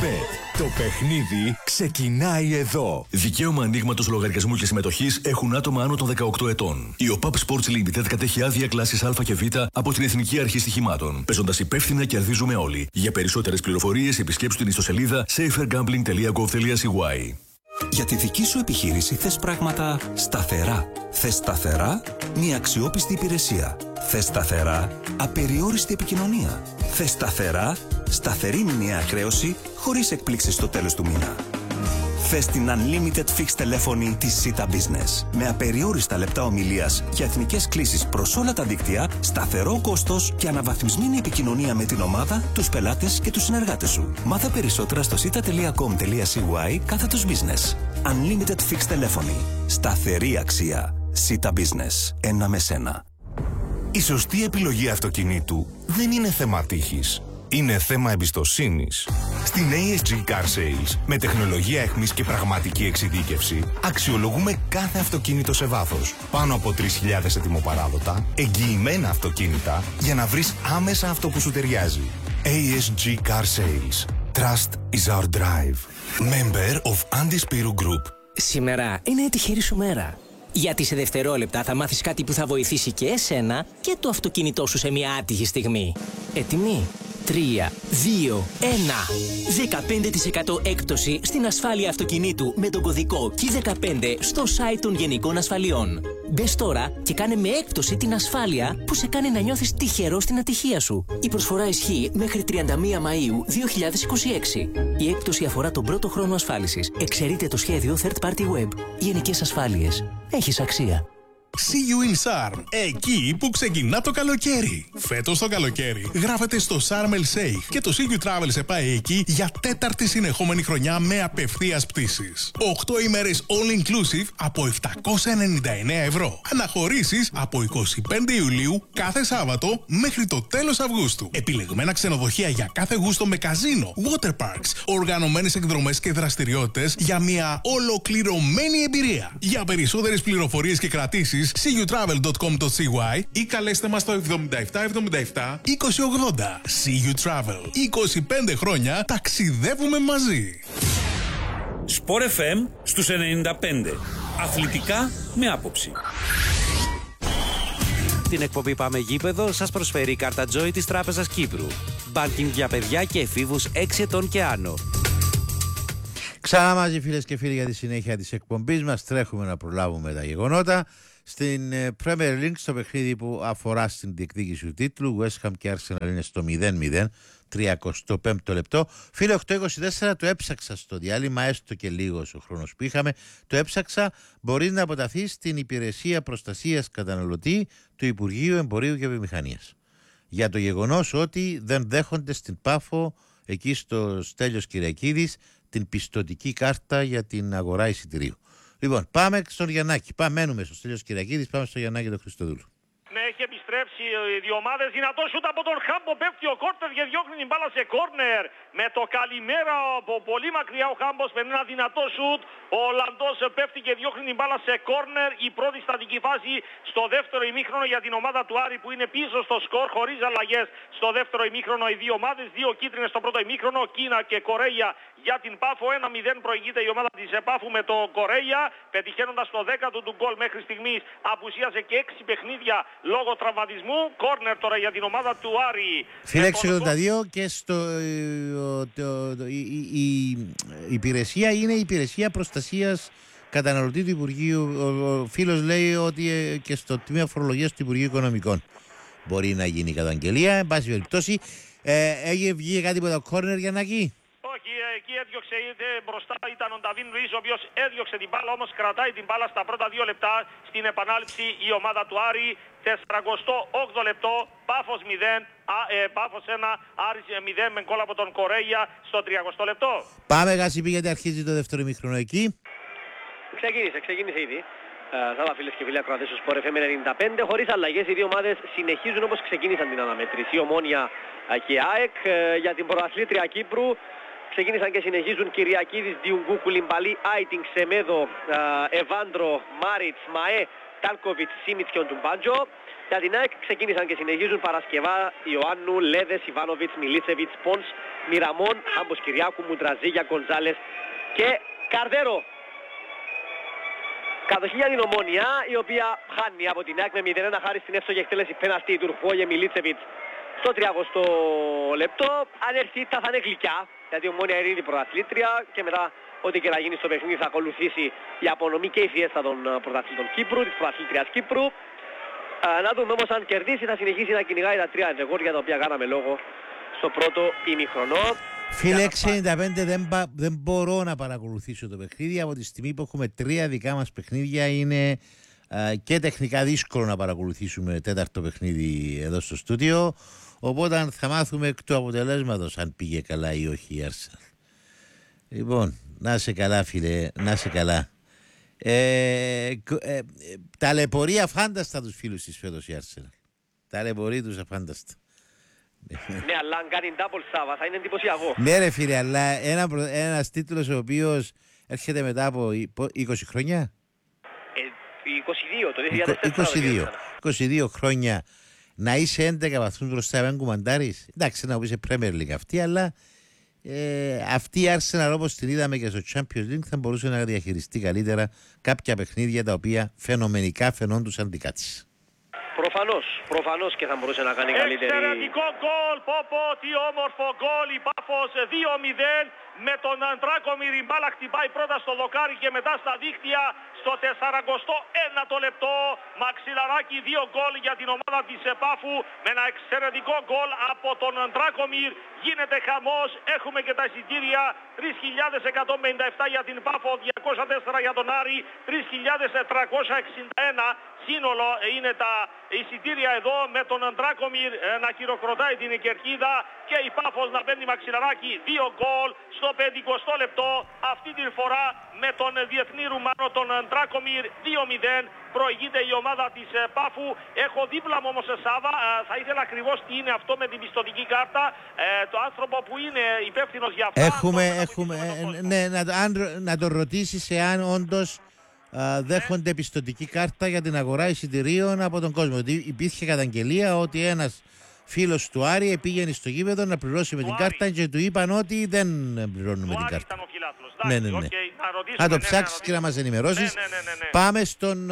Sportbet. Το παιχνίδι ξεκινάει εδώ. Δικαίωμα ανοίγματος λογαριασμού και συμμετοχής έχουν άτομα άνω των 18 ετών. Η OPAP Sports Limited κατέχει άδεια κλάσης Α και Β από την Εθνική Αρχή Στοιχημάτων. Παίζοντας υπεύθυνα, κερδίζουμε όλοι. Για περισσότερες πληροφορίες, επισκέψτε την ιστοσελίδα safergambling.gov.cy. Για τη δική σου επιχείρηση θες πράγματα σταθερά. Θες σταθερά μια αξιόπιστη υπηρεσία. Θες σταθερά απεριόριστη επικοινωνία. Θες σταθερά σταθερή μηνιαία χρέωση χωρίς εκπλήξεις στο τέλος του μήνα. Θες την Unlimited Fixed τηλέφωνη της Sita Business με απεριόριστα λεπτά ομιλίας και εθνικές κλήσεις προς όλα τα δίκτυα, σταθερό κόστος και αναβαθμισμένη επικοινωνία με την ομάδα, τους πελάτες και τους συνεργάτες σου. Μάθε περισσότερα στο sita.com.cy/business. Unlimited Fixed τηλέφωνη. Σταθερή αξία. Sita Business. Ένα με σένα. Η σωστή επιλογή αυτοκινήτου δεν είναι θέμα τύχης. Είναι θέμα εμπιστοσύνης. Στην ASG Car Sales, με τεχνολογία αιχμής και πραγματική εξειδίκευση, αξιολογούμε κάθε αυτοκίνητο σε βάθος. Πάνω από 3.000 ετοιμοπαράδοτα, εγγυημένα αυτοκίνητα, για να βρεις άμεσα αυτό που σου ταιριάζει. ASG Car Sales. Trust is our drive. Member of Andis Piru Group. Σήμερα είναι η τυχερή σου μέρα. Γιατί σε δευτερόλεπτα θα μάθεις κάτι που θα βοηθήσει και εσένα και το αυτοκίνητό σου σε μια άτυχη στιγμή. Έτοιμοι? 3, 2, 1. 15% έκπτωση στην ασφάλεια αυτοκινήτου με τον κωδικό KEY15 στο site των Γενικών Ασφαλιών. Μπες τώρα και κάνε με έκπτωση την ασφάλεια που σε κάνει να νιώθεις τυχερό στην ατυχία σου. Η προσφορά ισχύει μέχρι 31 Μαΐου 2026. Η έκπτωση αφορά τον πρώτο χρόνο ασφάλισης. Εξαιρείται το σχέδιο Third Party Web. Γενικές Ασφάλειες. Έχεις αξία. See you in Sarm, εκεί που ξεκινά το καλοκαίρι. Φέτος το καλοκαίρι γράφεται στο Sharm El Sheikh και το See You Travel σε πάει εκεί για τέταρτη συνεχόμενη χρονιά με απευθείας πτήσεις. 8 ημέρες all inclusive από 799 ευρώ. Αναχωρήσεις από 25 Ιουλίου κάθε Σάββατο μέχρι το τέλος Αυγούστου. Επιλεγμένα ξενοδοχεία για κάθε γούστο με καζίνο, water parks, οργανωμένες εκδρομές και δραστηριότητες για μια ολοκληρωμένη εμπειρία. Για περισσότερες πληροφορίες και κρατήσεις, seeyoutravel.com.cy ή καλέστε μας στο 7777 2080. See You Travel. 25 χρόνια ταξιδεύουμε μαζί. Sport FM στους 95. Αθλητικά με άποψη. Την εκπομπή Πάμε Γήπεδο σας προσφέρει η κάρτα Joy της Τράπεζας Κύπρου. Μπάνκινγκ για παιδιά και εφήβους 6 ετών και άνω. Ξανά μαζί φίλες και φίλοι για τη συνέχεια της εκπομπής μας. Τρέχουμε να προλάβουμε τα γεγονότα. Στην Premier League, στο παιχνίδι που αφορά στην διεκδίκηση του τίτλου, West Ham και Arsenal είναι στο 0-0, 35ο λεπτό. Φίλε 824, το έψαξα στο διάλειμμα, έστω και λίγος ο χρόνος που είχαμε. Το έψαξα, μπορεί να αποταθεί στην Υπηρεσία Προστασίας Καταναλωτή του Υπουργείου Εμπορίου και Βιομηχανίας. Για το γεγονός ότι δεν δέχονται στην Πάφο, εκεί στο Στέλιος Κυριακίδης, την πιστωτική κάρτα για την αγορά εισιτηρίου. Λοιπόν, πάμε στον Γιαννάκη. Μένουμε στο Στέλιος Κυριακίδης, πάμε στο Γιαννάκη τον Χριστοδούλου. Ναι, έχει επιστρέψει οι δύο ομάδες. Δυνατό σούτ από τον Χάμπο. Πέφτει ο Κόρτερ και διώχνει την μπάλα σε κόρνερ. Με το καλημέρα από πολύ μακριά ο Χάμπος παίρνει ένα δυνατό σούτ. Ο Ολλανδός πέφτει και διώχνει την μπάλα σε κόρνερ. Η πρώτη στατική φάση στο δεύτερο ημίχρονο για την ομάδα του Άρη που είναι πίσω στο σκορ χωρίς αλλαγές. Στο δεύτερο ημίχρονο οι δύο ομάδες. 2 κίτρινες στο πρώτο ημίχρονο. Κίνα και Κορέια για την Πάφο. 1-0 προηγείται η ομάδα της Πάφου με το Κορέια. Πετυχαίνοντας το 10ο του γκολ μέχρι στιγμής. Απουσίασε και 6 παιχνίδια λόγω τραυματισμού. Κόρνερ τώρα για την ομάδα του Άρη. Φίλε 682 και η υπηρεσία είναι η Υπηρεσία Προστασίας Καταναλωτή του Υπουργείου. Ο φίλος λέει ότι και στο τμήμα φορολογίας του Υπουργείου Οικονομικών μπορεί να γίνει καταγγελία. Εν πάση περιπτώσει, βγήκε κάτι από το κόρνερ για να εκεί. Όχι, εκεί έδιωξε μπροστά ήταν ο Νταβίν Λουίς, ο οποίος έδιωξε την μπάλα, όμως κρατάει την μπάλα στα πρώτα 2 λεπτά. Στην επανάληψη η ομάδα του Άρη, 48 λεπτό, Πάφος 0, Πάφος 1, Άρης 0 με γκολ από τον Κορέια στο 30 λεπτό. Πάμε Γασίπη γιατί αρχίζει το δεύτερο ημίχρονο εκεί. Ξεκίνησε ήδη. Σάβα φίλες και φίλοι ακροατές του Sport FM 95. Χωρίς αλλαγές οι δύο ομάδες συνεχίζουν όπως ξεκίνησαν την αναμέτρηση. Ομόνια και ΑΕΚ για την πρωταθλήτρια Κύπρου. Ξεκίνησαν και συνεχίζουν Κυριακίδης, Διουγκού, Κουλιμπαλή, Άιτινγκ, Σεμέδο, Εβάντρο, Μάριτς, Μαέ, Τάνκοβιτς, Σίμιτς και ο Ντουμπάντζο. Για την ΑΕΚ ξεκίνησαν και συνεχίζουν Παρασκευά, Ιωάννου, Λέδες, Ιβάνοβιτς, Μιλίσεβιτς, Πόνς, Μιραμόν, Χάμπος Κυριάκου, Μουντραζίγια, Γκονζάλες και Καρδέρο. Κατοχή για την Ομόνια, η οποία χάνει από την ΑΕΚ με 0-1 χάρη στην εύστοχη εκτέλεση πέναλτι του Ρχόγε Μιλίτσεβιτς στο 30ο λεπτό. Αν έρθει θα είναι γλυκιά, γιατί η Ομόνια είναι ήδη πρωταθλήτρια και μετά ό,τι και να γίνει στο παιχνίδι θα ακολουθήσει η απονομή και η φιέστα των πρωταθλητών Κύπρου, της πρωταθλήτριας Κύπρου. Να δούμε όμως αν κερδίσει θα συνεχίσει να κυνηγάει τα 3 ρεκόρ για τα οποία κάναμε λόγο στο πρώτο ημιχρονό. Φίλε, 65 δεν μπορώ να παρακολουθήσω το παιχνίδι. Από τη στιγμή που έχουμε 3 δικά μας παιχνίδια είναι και τεχνικά δύσκολο να παρακολουθήσουμε τέταρτο παιχνίδι εδώ στο στούντιο. Οπότε θα μάθουμε εκ του αποτελέσματος αν πήγε καλά ή όχι η Arsenal. Λοιπόν, να σε καλά φίλε, να σε καλά. Ταλαιπωρεί αφάνταστα τους φίλους της φέτος η Arsenal. Ταλαιπωρεί τους αφάνταστα. Ναι, αλλά αν κάνει double Σάβα θα είναι εντυπωσιακό. Ναι ρε φίλε, αλλά ένας τίτλος ο οποίος έρχεται μετά από 20 χρόνια. 22, το 22 χρόνια να είσαι 11 βαθμούς μπροστά με κουμαντάρεις. Εντάξει, να πεις Premier League αυτή, αλλά αυτή η Arsenal όπως την είδαμε και στο Champions League θα μπορούσε να διαχειριστεί καλύτερα κάποια παιχνίδια τα οποία φαινομενικά φαινόντουσαν αντικάτσεις. Προφανώς και θα μπορούσε να κάνει καλύτερη. Εξαιρετικό γκολ, πω τι όμορφο γκολ, η Πάφος 2-0 με τον Ντράκομιρ. Η μπάλα χτυπάει πρώτα στο δοκάρι και μετά στα δίχτυα στο 41ο λεπτό. Μαξιλαράκι 2 γκολ για την ομάδα της Πάφου με ένα εξαιρετικό γκολ από τον Ντράκομιρ. Γίνεται χαμός, έχουμε και τα εισιτήρια 3.157 για την Πάφο, 204 για τον Άρη, 3.361 σύνολο είναι τα εισιτήρια εδώ με τον Ντράκομιρ να χειροκροτάει την κερκίδα και η Πάφος να παίρνει μαξιλαράκι 2 γκολ στο 50 λεπτό. Αυτή την φορά με τον διεθνή Ρουμάνο τον Ντράκομιρ 2-0 προηγείται η ομάδα της Πάφου. Έχω δίπλα μου όμως Σάβα, θα ήθελα ακριβώς τι είναι αυτό με την πιστωτική κάρτα, το άνθρωπο που είναι υπεύθυνος για αυτά. Ναι, να τον ρωτήσεις εάν όντως δέχονται πιστωτική κάρτα για την αγορά εισιτηρίων από τον κόσμο. Υπήρχε καταγγελία ότι ένας φίλος του Άρη πήγαινε στο γήπεδο να πληρώσει με την κάρτα και του είπαν ότι δεν πληρώνουν με την κάρτα. Ναι. Να το ψάξεις και να μας ενημερώσεις. Πάμε στον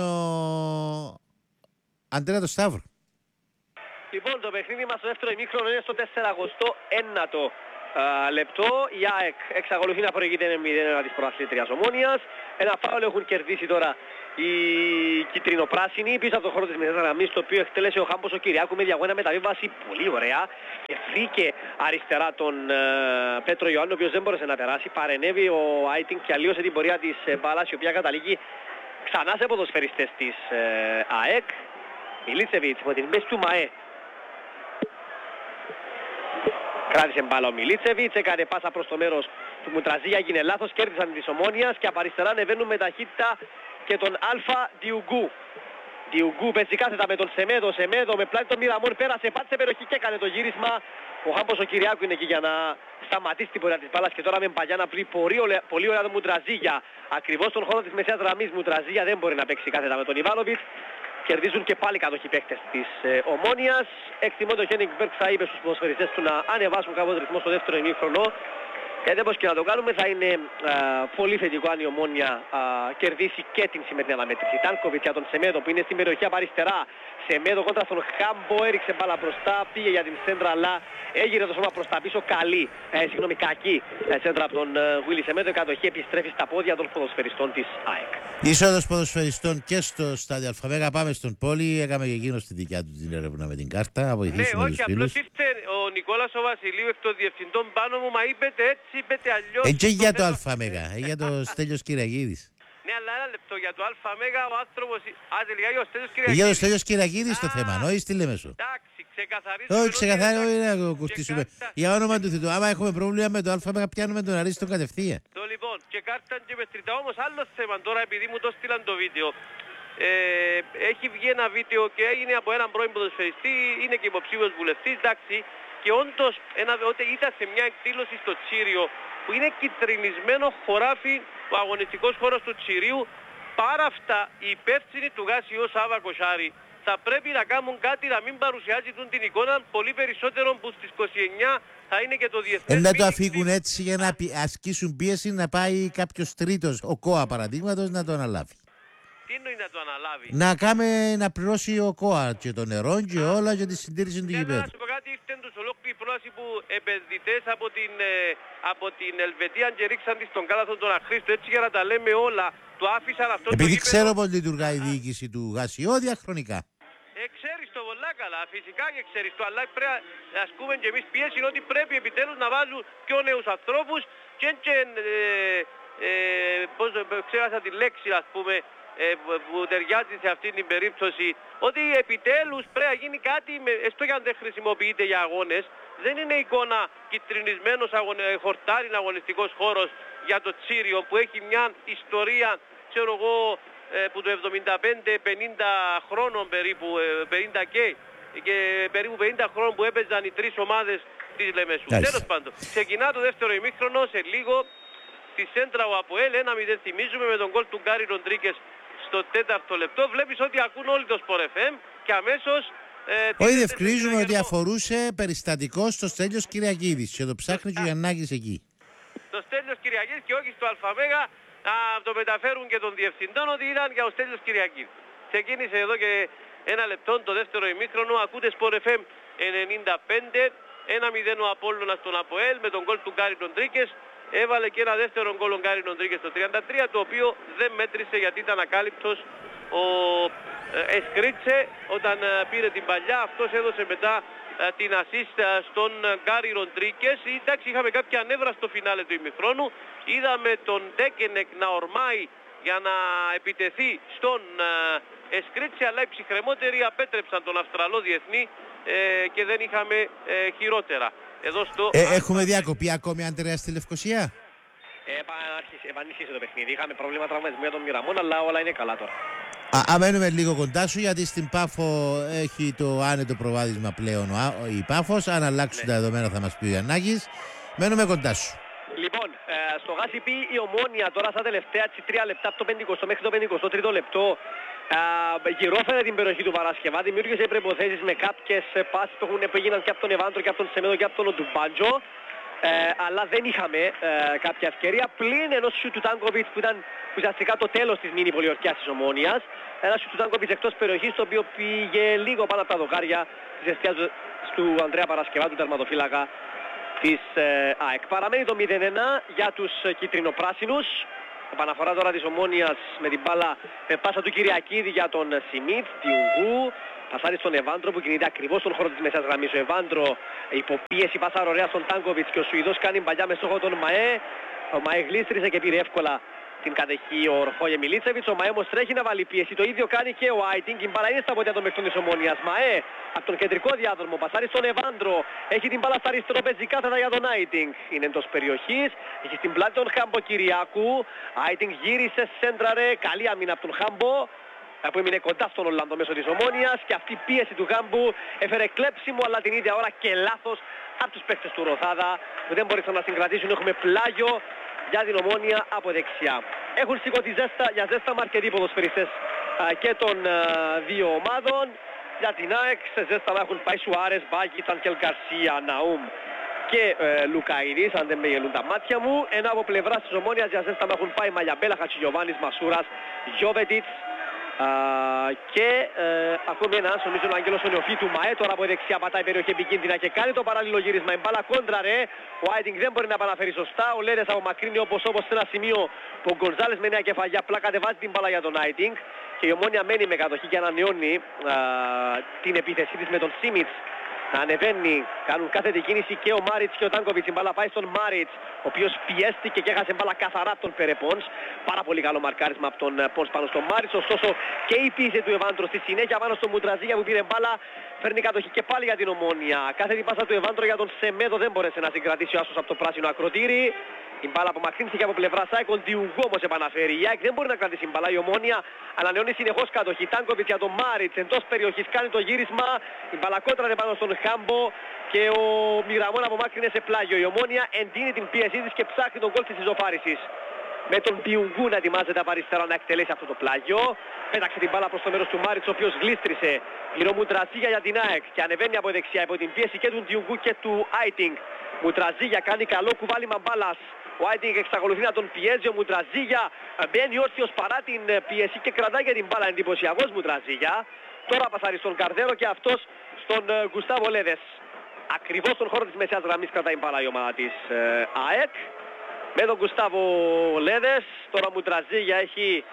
Αντρέα το Σταύρο. Λοιπόν, το παιχνίδι μας στο δεύτερο ημίχρονο είναι στο 41ο λεπτό. Η ΑΕΚ εξακολουθεί να προηγείται με 0-1 της πρωταθλήτριας Ομόνιας. Ένα φάουλ έχουν κερδίσει τώρα οι κυτρινοπράσινοι πίσω από το χώρο της μεσαίας γραμμής, το οποίο εκτέλεσε ο Χάμπος ο Κυριάκου με διαγώνα μεταβίβαση πολύ ωραία και βρήκε αριστερά τον Πέτρο Ιωάννη, ο οποίος δεν μπόρεσε να περάσει. Παρενέβη ο Άιτινγκ και αλλίωσε την πορεία της μπάλας, η οποία καταλήγει ξανά σε ποδοσφαιριστές της ΑΕΚ. Μιλίτσεβιτς με την μέση του ΜΑΕ. Κράτησε μπάλα ο Μιλίτσεβιτς, έκανε πάσα προς το μέρος του Μουτραζίγια, έγινε λάθος, κέρδισαν της Ομόνιας και από αριστερά ανεβαίνουν με ταχύτητα και τον Αλφα Διουγκού. Διουγκού παίζει κάθετα με τον Σεμέδο με πλάτη τον Μιραμόν, πέρασε, πάτησε περιοχή και έκανε το γύρισμα. Ο Χάμπος ο Κυριάκου είναι εκεί για να σταματήσει την πορεία της μπάλας και τώρα με μπαλιά να πλεί πολύ ωραία τον Μουτραζίγια. Ακριβώς στον χώρο της μεσαίας γραμμής Μουτραζίγια δεν μπορεί να παίξει κάθετα με τον Ιβάνοβιτς. Κερδίζουν και πάλι κατοχή παίκτες της Ομόνιας. Εκτιμώ το Χένικ Μπέρξα είπε στους ποδοσφαιριστές του να ανεβάσουν κάπως ρυθμό στο δεύτερο ημίχρονο. Γιατί όπως και να το κάνουμε θα είναι πολύ θετικό αν η Ομόνια κερδίσει και την σημερινή αναμέτρηση. Τάνκοβιτς για τον Σεμέδο που είναι στην περιοχή από αριστερά. Σεμέδο κόντρα στον Χάμπο, έριξε μπάλα μπροστά, πήγε για την σέντρα αλλά έγινε το σώμα προς τα πίσω. Κακή σέντρα από τον Βίλι Σεμέδο. Η κατοχή επιστρέφει στα πόδια των ποδοσφαιριστών της ΑΕΚ. Είσοδος ποδοσφαιριστών και στο στάδιο Αλφαβέγα. Πάμε στον Πόλη. Έκαμε και εκείνο στη δικιά του την έρευνα με την κάρτα. Ναι, όχι, απλώς ήρθε ο Νικόλας ο Βασιλείου εκ των διευθυντών πάνω μου, μα είπετε έτσι, είπετε αλλιώς. Και για το Αλφαβέγα, για το Στέλιος Κυριακίδης. Ναι, αλλά ένα λεπτό για το Αλφαβέγα ο άνθρωπος. Τελικά για ο Στέλιος Κυριακίδης. Για το Στέλιος Κυριακίδης το θέμα, όχι στη Λέμεσο. Εντάξει, ξεκαθαρίζουμε. Όχι, ξεκαθαρίζουμε να κουρτίσουμε. Για όνομα του Θεού, άμα έχουμε πρόβλημα με το Αλφαβέγα, πιάνουμε τον Αρίστο κατευθείαν. Το λοιπόν, και κάρτα και μετρητά, όμως άλλο θέμα τώρα, επειδή μου το στείλαν το βίντεο. Έχει βγει ένα βίντεο και έγινε από έναν πρώην ποδοσφαιριστή, είναι και υποψήφιος βουλευτής, εντάξει. Και όντως ότι ήταν σε μια εκδήλωση στο Τσίριο που είναι κυτρινισμένο χωράφι, ο αγωνιστικός χώρος του Τσιρίου. Πάρα αυτά οι υπεύθυνοι του ΓΑΣΙΟ Σάβα Κοσάρη θα πρέπει να κάνουν κάτι να μην παρουσιάζει την εικόνα, πολύ περισσότερο που στις 29 θα είναι και το διεθνές. Να το αφήκουν έτσι για να ασκήσουν πίεση να πάει κάποιος τρίτος, ο ΚΟΑ παραδείγματος, να το αναλάβει. Τι εννοεί να το αναλάβει? Να πληρώσει ο ΚΟΑ και το νερό και όλα και τη συντήρηση του γηπέδου. Να σου πω κάτι, ήρθε τους ολόκληρη πρόταση που επενδυτές από την Ελβετία και ρίξαν της στον κάλαθο τον αχρήστο, έτσι για να τα λέμε όλα. Το άφησαν αυτό. Επειδή ξέρω πως λειτουργάει η διοίκηση του ΓΑΣΙΟ διαχρονικά. Ξέρεις το πολλά καλά, φυσικά και ξέρεις το, αλλά πρέπει να ασκούμε και εμείς πίεση ότι πρέπει επιτέλους να βάζουν πιο νέους ανθρώπους και ξέχασα τη λέξη ας πούμε που ταιριάζει σε αυτή την περίπτωση, ότι επιτέλους πρέπει να γίνει κάτι, έστω και αν δεν χρησιμοποιείται για αγώνες, δεν είναι εικόνα κυτρινισμένος χορτάρι αγωνιστικός χώρος για το Τσίριο που έχει μια ιστορία, ξέρω εγώ, που το 75-50 χρόνων περίπου, 50 και περίπου 50 χρόνων που έπαιζαν οι τρεις ομάδες της Λεμεσού. Τέλος πάντων, ξεκινά το δεύτερο ημίχρονο σε λίγο, στη σέντρα ο ΑΠΟΕΛ, 1-0 θυμίζουμε με τον γκολ του Γκάρι Ροντρίκες στο 4ο λεπτό. Βλέπεις ότι ακούν όλοι το Sport FM και αμέσως... Όχι, διευκρινίζουμε ότι αφορούσε περιστατικό στο Στέλιος Κυριακίδης και το ψάχνει και ο Γιαννάκης εκεί. Το Στέλιος Κυριακίδης και όχι στο ΑΜΕΓΑ. Να το μεταφέρουν και των διευθυντών ότι ήταν για ο Στέλιος Κυριακίδης. Ξεκίνησε εδώ και ένα λεπτό το δεύτερο ημίχρονο. Ακούτε Sport FM 95. 1-0 ο Απόλλωνας στον ΑΠΟΕΛ με τον γκολ του Γκάρι Ροντρίκες. Έβαλε και ένα δεύτερο γκολ ο Γκάρι Ροντρίκες στο 33, το οποίο δεν μέτρησε γιατί ήταν ακάλυπτος ο Εσκρίτσε όταν πήρε την παλιά. Αυτός έδωσε μετά την assist στον Γκάρι Ροντρίκες. Εντάξει, είχαμε κάποια νεύρα στο φινάλε του ημιχρόνου. Είδαμε τον Ντέκενεκ να ορμάει για να επιτεθεί στον Εσκρίτσε, αλλά οι ψυχρεμότεροι απέτρεψαν τον Αυστραλό διεθνή και δεν είχαμε χειρότερα. Εδώ στο... Έχουμε διακοπή ακόμη, Αντρέα, στη Λευκοσία? Επανήλθε το παιχνίδι. Είχαμε προβλήματα τραυματισμού για τον Μιραμόν, αλλά όλα είναι καλά τώρα. Αμένουμε λίγο κοντά σου, γιατί στην Πάφο έχει το άνετο προβάδισμα πλέον η Πάφος. Αν αλλάξουν τα δεδομένα θα μας πει ο Γιαννάκης. Μένουμε κοντά σου. Λοιπόν, στο ΓΑΣΙΠΗ η Ομόνια τώρα στα τελευταία 3 λεπτά από το 50 μέχρι το 53ο λεπτό γυρόφερε την περιοχή του Παρασκευά, δημιούργησε προϋποθέσεις με κάποιες πάσεις που έγιναν και από τον Εβάντρο και από τον Σεμέδο και από τον Ντουμπάντζο, αλλά δεν είχαμε κάποια ευκαιρία πλην ενός σιούτ του Τάνκοβιτς που ήταν ουσιαστικά το τέλος της μίνι πολιορκιάς της Ομόνιας. Ένα σιούτ του Τάνκοβιτς εκτός περιοχής, το οποίο πήγε λίγο πάνω από τα δοκάρια της εστιάς του Ανδρέα Παρασκευά, του τερματοφύλακα της ΑΕΚ. Παραμένει το 0-1 για τους κίτρινο-πράσινους. Επαναφορά τώρα της Ομόνιας με την μπάλα με πάσα του Κυριακίδη για τον Σιμίτ, Διουγού. Πασάρει στον Εβάντρο που κινείται ακριβώς στον χώρο της μεσαίας γραμμής. Ο Εβάντρο υποπίεση, πασάρει ωραία στον Τάνκοβιτς και ο Σουηδός κάνει παλιά με στόχο τον Μαέ. Ο Μαέ γλίστρισε και πήρε εύκολα την κατεχή ο Ορχόγε Μιλίτσεβιτς. Ο Μαέ όμως τρέχει να βάλει πίεση. Το ίδιο κάνει και ο Άιτινγκ. Η μπάλα είναι στα πόδια των παιχτών της Ομόνιας. Μαέ από τον κεντρικό διάδρομο πασάρει στον Εβάντρο. Έχει την μπάλα στα αριστερό, παίζει κάθετα για τον Άιτινγκ. Είναι εντός περιοχής. Έχει στην πλάτη τον Χάμπο Κυριάκου. Άιτινγκ γύρισε, σέντραρε. Καλή άμυνα από τον Χάμπο, που έμεινε κοντά στον Ολλανδό μέσω της Ομόνιας, και αυτή η πίεση του Γάμπου έφερε κλέψιμο, αλλά την ίδια ώρα και λάθος από τους παίκτες του Ροθάδα που δεν μπορούσαν να συγκρατήσουν. Έχουμε πλάγιο για την Ομόνια από δεξιά. Έχουν σηκωθεί για ζέστα αρκετοί ποδοσφαιριστές και των δύο ομάδων. Για την ΑΕΚ σε ζέστα έχουν πάει Σουάρες, Μπάκη, Τανκελ Γκαρσία, Ναούμ και Λουκαΐδης, αν δεν με γελούν τα μάτια μου. Ενώ από πλευράς της Ομόνιας για ζέστα έχουν πάει Μαλιαμπέλα, Χατσιγιοβάνης, Μασούρας, Γιώβετιτς και ακόμη ένας, νομίζω ο Άγγελος ο Νεοφίτου. Μαέ τώρα από δεξιά πατάει περιοχή επικίνδυνα και κάνει το παράλληλο γύρισμα. Η μπάλα κόντρα ρε. Ο Άιτινγκ δεν μπορεί να επαναφέρει σωστά. Ο Λέρες απομακρύνει όπως σε ένα σημείο που ο Γκονζάλες με νέα κεφαλιά απλά κατεβάζει την μπάλα για τον Άιτινγκ. Και η Ομόνια μένει με κατοχή και ανανεώνει την επίθεσή της με τον Σίμιτς να ανεβαίνει. Κάνουν κάθετη κίνηση και ο Μάριτς και ο Τάνκοβιτς. Η μπάλα πάει στον Μάριτς, ο οποίος πιέστηκε και έχασε μπάλα καθαρά από τον Περεπόνς. Πάρα πολύ καλό μαρκάρισμα από τον Πόνς πάνω στον Μάριτς. Ωστόσο και η πίεση του Εβάντρο στη συνέχεια πάνω στον Μουτραζίγια που πήρε μπάλα φέρνει κατοχή και πάλι για την Ομόνια. Κάθετη πάσα του Εβάντρο για τον Σεμέδο δεν μπόρεσε να συγκρατήσει ο άσος από το πράσινο ακροτήρι. Η μπάλα απομακρύνθηκε από πλευρά ΑΕΚ, ο Διουγού όμως επαναφέρει. Η ΑΕΚ δεν μπορεί να κρατήσει μπάλα. Η Ομόνια ανανεώνει συνεχώς κατοχή. Τάνκοβιτς για τον Μάριτς εντός περιοχής κάνει το γύρισμα. Η μπάλα κόντρανε πάνω στον Χάμπο και ο Μιραμόν απομάκρυνε σε πλάγιο. Η Ομόνια εντείνει την πίεσή της και ψάχνει τον γκολ της ισοφάρισης. Με τον Διουγού να ετοιμάζεται από αριστερά να εκτελέσει αυτό το πλάγιο. Πέταξε την μπάλα προς το μέρος του Μάριτς, ο οποίος γλίστρισε γύρω Μουτραζίγια για την ΑΕΚ και ανεβαίνει από δεξιά υπό την πίεση και του Διουγού και του Άιτινγκ. Μουτραζίγια κάνει καλό κουβάλιμα μπάλας. Ο Άιτινγκ εξακολουθεί να τον πιέζει. Ο Μουτραζίγια μπαίνει όρθιος παρά την πίεση και κρατάει και την μπάλα. Εντυπωσιακός Μουτραζίγια. Τώρα πασάρει στον Καρδέρο και αυτός στον Γκουστάβο Λέδες. Ακριβώς στον χώρο της μεσαίας γραμμής κρατάει μπάλα η ομάδα της ΑΕΚ. Με τον Γκουστάβο Λέδες. Τώρα ο Μουτραζίγια έχει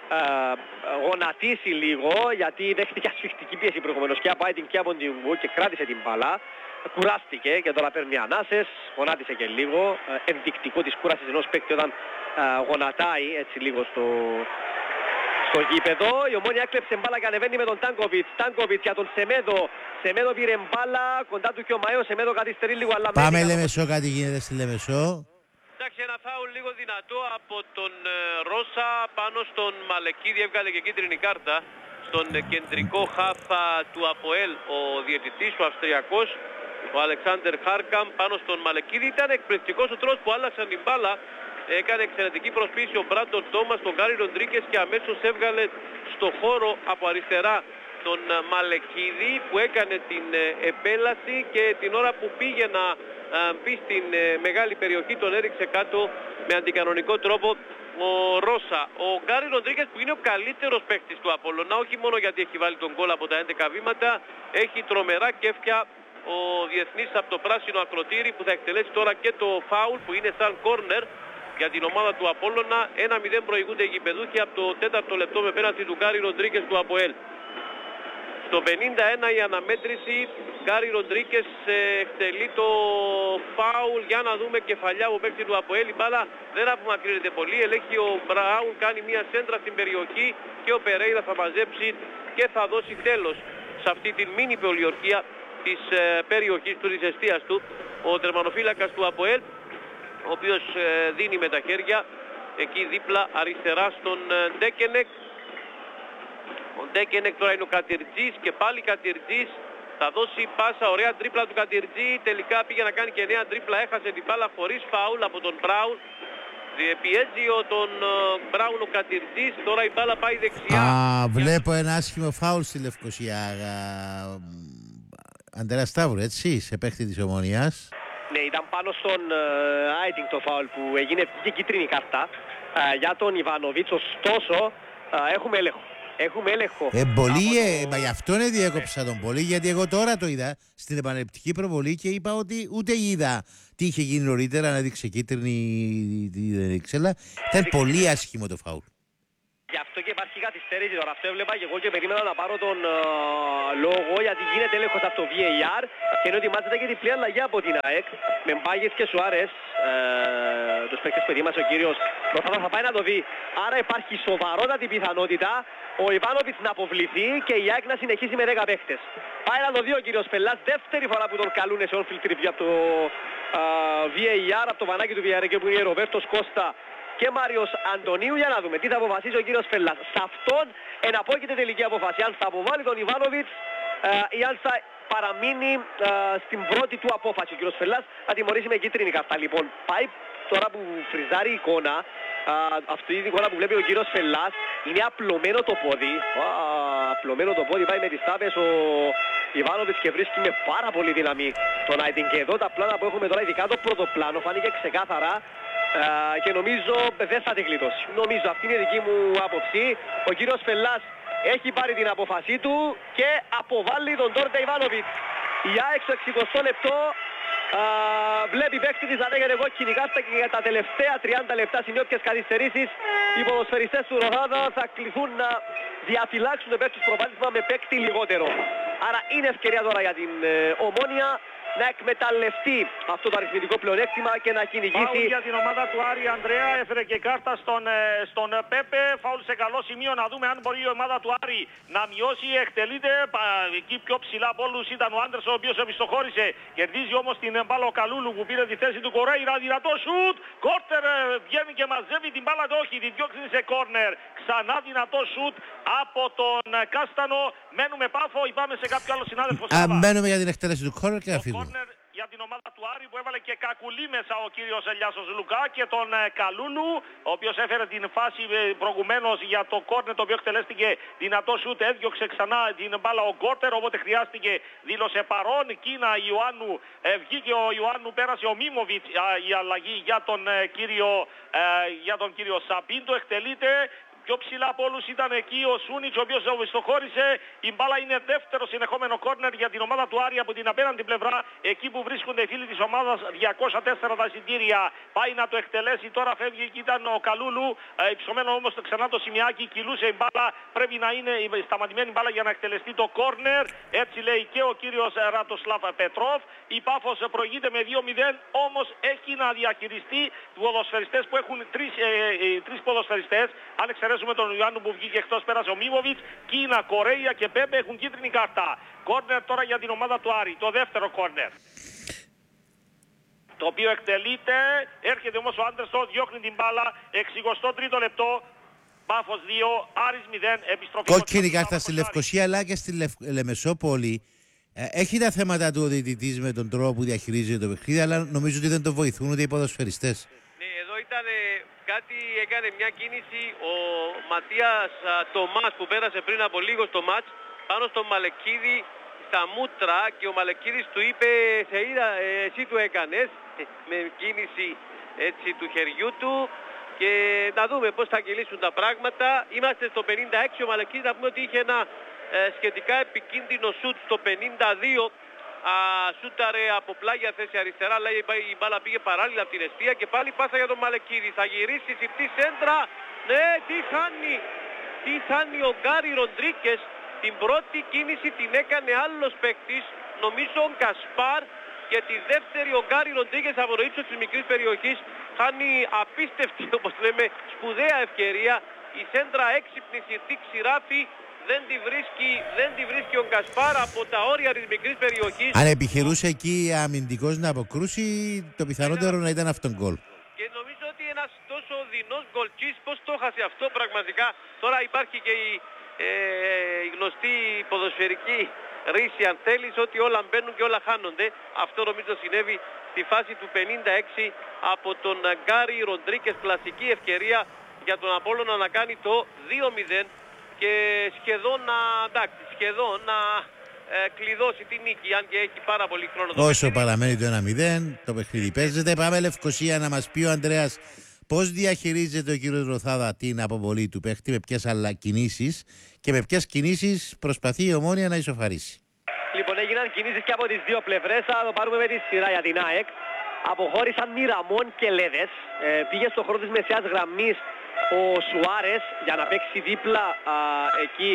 γονατίσει λίγο γιατί δέχτηκε ασφιχτική πίεση προηγουμένως και από Άιτινγκ και από την Γκου και κράτησε την μπάλα. Κουράστηκε και τώρα παίρνει ανάσες, γονάτισε και λίγο, ενδεικτικό της κούρασης ενός παίκτη όταν γονατάει έτσι λίγο στο γήπεδο. Η Ομόνια έκλεψε μπάλα και ανεβαίνει με τον Τάνκοβιτς. Τάνκοβιτς για τον Σεμέδο. Σεμέδο πήρε μπάλα, κοντά του και ο Μαέο. Σεμέδο καθυστερεί λίγο αλλά πάμε Λεμεσό, κάτι γίνεται στη Λεμεσό. Εντάξει, ένα φάουλ λίγο δυνατό από τον Ρώσα πάνω στον Μαλεκίδη, έβγαλε και κίτρινη κάρτα στον κεντρικό χάφα του ΑΠΟΕΛ, ο διαιτητής, ο Αυστριακός, ο Αλεξάντερ Χάρκαμ πάνω στον Μαλεκίδη. Ήταν εκπληκτικός ο τρόπος που άλλαξαν την μπάλα. Έκανε εξαιρετική προσπίση ο Μπράντον Τόμας, τον Γκάρι Ροντρίγκες και αμέσως έβγαλε στο χώρο από αριστερά τον Μαλεκίδη που έκανε την επέλαση και την ώρα που πήγε να μπει στην μεγάλη περιοχή τον έριξε κάτω με αντικανονικό τρόπο ο Ρώσα. Ο Γκάρι Ροντρίγκες που είναι ο καλύτερος παίκτης του Απόλλωνα, όχι μόνο γιατί έχει βάλει τον γκολ από τα 11 βήματα, έχει τρομερά κέφια. Ο διεθνής από το πράσινο ακροτήρι που θα εκτελέσει τώρα και το φάουλ που είναι σαν κόρνερ για την ομάδα του Απόλλωνα. 1-0 προηγούνται οι γηπεδούχοι από το 4ο λεπτό με πέναλτι του Γκάρι Ροντρίγκες του ΑΠΟΕΛ. Στο 51 η αναμέτρηση, Γκάρι Ροντρίγκες εκτελεί το φάουλ. Για να δούμε κεφαλιά από παίκτη του ΑΠΟΕΛ. Η μπάλα δεν απομακρύνεται πολύ. Ελέγχει ο Μπράουν, κάνει μια σέντρα στην περιοχή και ο Περέιρα θα μαζέψει και θα δώσει τέλος σε αυτή την μίνι πολιορκία της περιοχής του, της εστίας του. Ο τερμανοφύλακας του ΑΠΟΕΛ, ο οποίος δίνει με τα χέρια εκεί δίπλα αριστερά στον Ντέκενεκ. Ο Ντέκενεκ τώρα είναι ο Κατιρτζής και πάλι Κατιρτζής θα δώσει πάσα, ωραία τρίπλα του Κατιρτζή. Τελικά πήγε να κάνει και νέα τρίπλα, έχασε την μπάλα χωρίς φάουλ από τον Μπράουν. Πιέζει τον Μπράουν ο Κατιρτζής, τώρα η μπάλα πάει δεξιά. Βλέπω ένα άσχημο φάουλ στη Λευκοσία. Αντρέα Σταύρου, έτσι, σε παίχτη της Ομονίας. Ναι, ήταν πάνω στον Άιτινγκ το φάουλ που έγινε και κίτρινη κάρτα για τον Ιβάνοβιτς. Ωστόσο, έχουμε έλεγχο. Έχουμε έλεγχο. Μα γι' αυτό είναι διέκοψα τον πολύ, γιατί εγώ τώρα το είδα στην επαναληπτική προβολή και είπα ότι ούτε είδα τι είχε γίνει νωρίτερα, να δείξει κίτρινη, δεν ήξερα. Ήταν πολύ άσχημο το φάουλ. Γι' αυτό και υπάρχει καθυστέρηση τώρα. Αυτό έβλεπα και εγώ και περίμενα να πάρω τον λόγο γιατί γίνεται έλεγχος από το VAR και ενώ ετοιμάζεται και διπλή αλλαγή από την ΑΕΚ με Μπάγες και Σουάρες, τους παίκτες που ετοίμασε ο κύριος Ροθάδας θα πάει να το δει. Άρα υπάρχει σοβαρότατη πιθανότητα ο Ιβάνοβιτς να αποβληθεί και η ΑΕΚ να συνεχίσει με 10 παίκτες. Πάει να το δει ο κύριος Πελάς, δεύτερη φορά που τον καλούνε σε on-field review από το VAR, από το βανάκι του VAR και που είναι Ροβέρτος Κώστα και Μάριος Αντωνίου. Για να δούμε τι θα αποφασίσει ο κύριος Φελάς. Σε αυτόν εναπόκειται τελική αποφάση. Αν θα αποβάλει τον Ιβάνοβιτς ή αν θα παραμείνει στην πρώτη του απόφαση. Ο κύριος Φελάς θα τιμωρήσει με κίτρινη κάρτα. Λοιπόν, πάει τώρα που φριζάρει η εικόνα. Αυτή η εικόνα που βλέπει ο κύριος Φελάς είναι απλωμένο το πόδι. Απλωμένο το πόδι, πάει με τις τάπες ο Ιβάνοβιτς και βρίσκει με πάρα πολύ δύναμη τον Άιτινγκ. Και εδώ τα πλάνα που έχουμε τώρα, ειδικά το πρώτο πλάνο, φάνηκε ξεκάθαρα. Και νομίζω δεν θα την κλειτώσει. Νομίζω, αυτή είναι η δική μου άποψη. Ο κύριος Φελάς έχει πάρει την απόφασή του και αποβάλλει τον Ντόρντε Ιβάνοβιτς. Η ΑΕΚ στο 60 λεπτό βλέπει παίκτη της να λέγεται κόκκινη κάρτα και για τα τελευταία 30 λεπτά σημειώτικες καθυστερήσεις οι ποδοσφαιριστές του Ροδάδα θα κληθούν να διαφυλάξουν το παίκτη προβάδισμα με παίκτη λιγότερο. Άρα είναι ευκαιρία τώρα για την Ομόνια να εκμεταλλευτεί αυτό το αριθμητικό πλεονέκτημα και να κυνηγήσει. Φάουλ για την ομάδα του Άρη Ανδρέα, έφερε και κάρτα στον Πέπε. Φάουλ σε καλό σημείο, να δούμε αν μπορεί η ομάδα του Άρη να μειώσει. Εκτελείται εκεί πιο ψηλά από όλους ήταν ο Άντερσον, ο οποίος επιστοχώρησε. Κερδίζει όμως την μπάλα ο Καλούλου που πήρε τη θέση του Κορέιρα. Δυνατό σουτ. Κόρτερ βγαίνει και μαζεύει την μπάλα. Όχι, τη διώξει σε κόρνερ. Ξανά δυνατό σουτ από τον Κάστανο. Μένουμε Πάφο ή πάμε σε κάποιο άλλο συνάδελφο. Μένουμε για την εκτέλεση του κόρνερ και θα φύγουμε. για την ομάδα του Άρη που έβαλε και κακουλή μέσα ο κύριος Ελιάσος Λουκά και τον Καλούλου, ο οποίος έφερε την φάση προηγουμένως για το κόρνερ το οποίο εκτελέστηκε δυνατό σούτ, έδιωξε ξανά την μπάλα ο Γκόρτερ, οπότε χρειάστηκε, δήλωσε παρόν Κίνα Ιωάννου, βγήκε ο Ιωάννου, πέρασε ο Μίμοβιτς η αλλαγή για τον κύριο Σαμπίντο, εκτελείται. Πιο ψηλά από όλους ήταν εκεί ο Σούνιτς, ο οποίος στοχώρησε. Η μπάλα είναι δεύτερο συνεχόμενο κόρνερ για την ομάδα του Άρη από την απέναντι πλευρά. Εκεί που βρίσκονται οι φίλοι της ομάδας, 204 τα εισιτήρια. Πάει να το εκτελέσει, τώρα φεύγει, εκεί ήταν ο Καλούλου. Υψωμένο όμως ξανά το σημειάκι, κυλούσε η μπάλα. Πρέπει να είναι σταματημένη μπάλα για να εκτελεστεί το κόρνερ. Έτσι λέει και ο κύριος Ρατοσλάβ Πετρόφ. Η Πάφος προηγείται με 2-0, όμως έχει να διαχειριστεί ποδοσφαιριστές που έχουν τρεις ποδοσφαιριστές. Αν εξαιρέσουμε τον Ιωάννου που βγήκε εκτός, πέρασε ο Μίμοβιτς, Κίνα, Κορέια και Πέμπε έχουν κίτρινη κάρτα. Κόρνερ τώρα για την ομάδα του Άρη, το δεύτερο κόρνερ. Το οποίο εκτελείται, έρχεται όμως ο Άντερσον, διώχνει την μπάλα, 63ο λεπτό. Πάφος 2, Άρης 0, επιστροφή. Κόκκινη κάρτα στη Λευκοσία αλλά και στη Λεμεσόπολη. Έχει τα θέματα του ο διαιτητής με τον τρόπο που διαχειρίζεται το παιχνίδι, αλλά νομίζω ότι δεν το βοηθούν ούτε οι ποδοσφαιριστές. Ναι, εδώ ήταν έκανε μια κίνηση ο Ματίας Τομάς που πέρασε πριν από λίγο στο μάτς πάνω στον Μαλεκίδη στα μούτρα και ο Μαλεκίδης του είπε σε είδα, εσύ του έκανες με κίνηση έτσι του χεριού του και να δούμε πώς θα κυλήσουν τα πράγματα. Είμαστε στο 56, ο Μαλεκίδης να πούμε ότι είχε ένα σχετικά επικίνδυνο σούτ στο 52. Σούταρε από πλάγια θέση αριστερά, αλλά η μπάλα πήγε παράλληλα από την εστία και πάλι πάσα για τον Μαλεκίδη. Θα γυρίσει σιρτή σέντρα. Ναι, τι χάνει ο Γκάρι Ροντρίκες. Την πρώτη κίνηση την έκανε άλλος παίκτης, νομίζω ο Κασπάρ, και τη δεύτερη ο Γκάρι Ροντρίκες από το ύψος της μικρής περιοχής χάνει απίστευτη, όπως λέμε, σπουδαία ευκαιρία. Η σέντρα έξυπνη σιρτή ξηράφη. Δεν τη βρίσκει ο Γκασπάρ από τα όρια της μικρής περιοχής. Αν επιχειρούσε εκεί αμυντικός να αποκρούσει, το πιθανότερο να ήταν αυτόν γκολ. Και νομίζω ότι ένας τόσο δεινός γκολτσής, πώς το έχασε αυτό πραγματικά. Τώρα υπάρχει και η γνωστή ποδοσφαιρική ρίση, αν θέλεις, ότι όλα μπαίνουν και όλα χάνονται. Αυτό νομίζω συνέβη στη φάση του 56 από τον Γκάρι Ροντρίκες. Κλασική ευκαιρία για τον Απόλλωνα να κάνει το 2-0. Και σχεδόν να κλειδώσει τη νίκη, αν και έχει πάρα πολύ χρόνο. Όσο παραμένει το 1-0, το παιχνίδι παίζεται. Πάμε Λευκοσία να μας πει ο Ανδρέας πώς διαχειρίζεται ο κύριος Ροθάδα την αποβολή του παίχτη, με ποιες άλλα κινήσεις και με ποιες κινήσεις προσπαθεί η Ομόνοια να ισοφαρίσει. Λοιπόν, έγιναν κινήσεις και από τις δύο πλευρές. Θα το πάρουμε με τη σειρά για την ΑΕΚ. Αποχώρησαν Μιραμόν και Λέδες. Πήγε στο χώρο της μεσαίας γραμμής ο Σουάρες για να παίξει δίπλα εκεί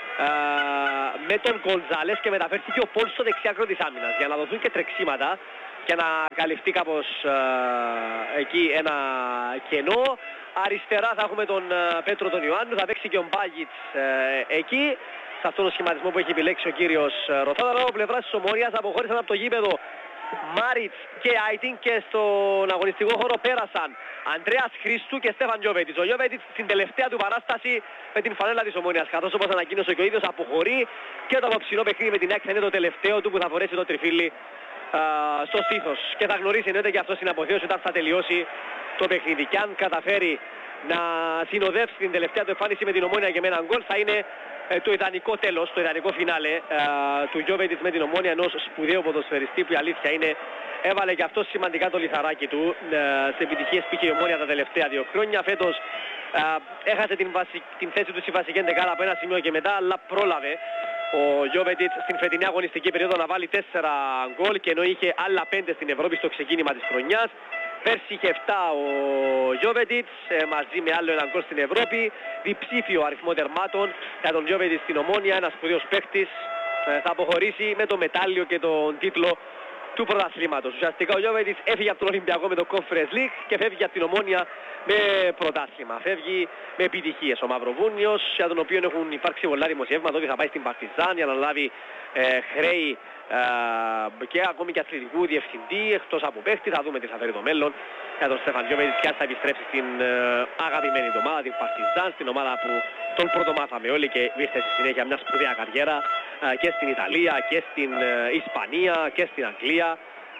με τον Γκονζάλες και μεταφέρθηκε ο Πολ στο δεξιάκρο της άμυνας για να δοθούν και τρεξίματα και να καλυφθεί κάπως εκεί ένα κενό. Αριστερά θα έχουμε τον Πέτρο τον Ιωάννου, θα παίξει και ο Μπάγιτς εκεί σε αυτόν τον σχηματισμό που έχει επιλέξει ο κύριος Ροθάδα. Ο πλευράς της Ομόνοιας αποχώρησαν από το γήπεδο Μάριτς και Άιτιν και στον αγωνιστικό χώρο πέρασαν Ανδρέας Χρήστου και Στέφαν Γιώβετιτς. Ο Γιώβετιτς στην τελευταία του παράσταση με την φανέλα της Ομόνοιας, καθώς όπως ανακοίνωσε και ο ίδιος αποχωρεί και το απόψινό παιχνίδι με την ΑΕΚ θα είναι το τελευταίο του που θα φορέσει το τριφύλι στο στήθος και θα γνωρίσει εννοείται και αυτό στην αποθέωση όταν θα τελειώσει το παιχνίδι. Και αν καταφέρει να συνοδεύσει την τελευταία του εμφάνιση με την Ομόνια και με έναν γκολ θα είναι το ιδανικό τέλος, το ιδανικό φινάλε του Γιώβετιτς με την Ομόνια, ενός σπουδαίου ποδοσφαιριστή που η αλήθεια είναι έβαλε και αυτό σημαντικά το λιθαράκι του σε επιτυχίες που είχε η Ομόνια τα τελευταία 2 χρόνια. Φέτος έχασε την θέση του στη βασική εντεκάδα από ένα σημείο και μετά, αλλά πρόλαβε ο Γιώβετιτς στην φετινή αγωνιστική περίοδο να βάλει 4 γκολ και ενώ είχε άλλα 5 στην Ευρώπη στο ξεκίνημα της χρονιάς. Πέρσι είχε 7 ο Γιώβετιτς μαζί με άλλο ένα γκολ στην Ευρώπη. Διψήφιο αριθμό τερμάτων για τον Γιώβετιτς στην Ομόνια, ένας σπουδαίος παίκτης. Θα αποχωρήσει με το μετάλλιο και τον τίτλο του πρωταθλήματος. Ουσιαστικά ο Γιώβετιτς έφυγε από τον Ολυμπιακό με το Conference League και φεύγει από την Ομόνια με πρωτάθλημα. Φεύγει με επιτυχίες. Ο Μαυροβούνιος, για τον οποίο έχουν υπάρξει πολλά δημοσιεύματα ότι θα πάει στην Παρτιζάν για να λάβει χρέη και ακόμη και αθλητικού διευθυντή εκτός από παίχτη. Θα δούμε τι θα φέρει το μέλλον για τον Στέφαν Γιώβετιτς και αν θα επιστρέψει στην αγαπημένη του ομάδα, την Παρτιζάν, στην ομάδα που τον πρωτομάθαμε όλοι και ήρθε στη συνέχεια μια σπουδαία καριέρα και στην Ιταλία και στην Ισπανία και στην Αγγλία.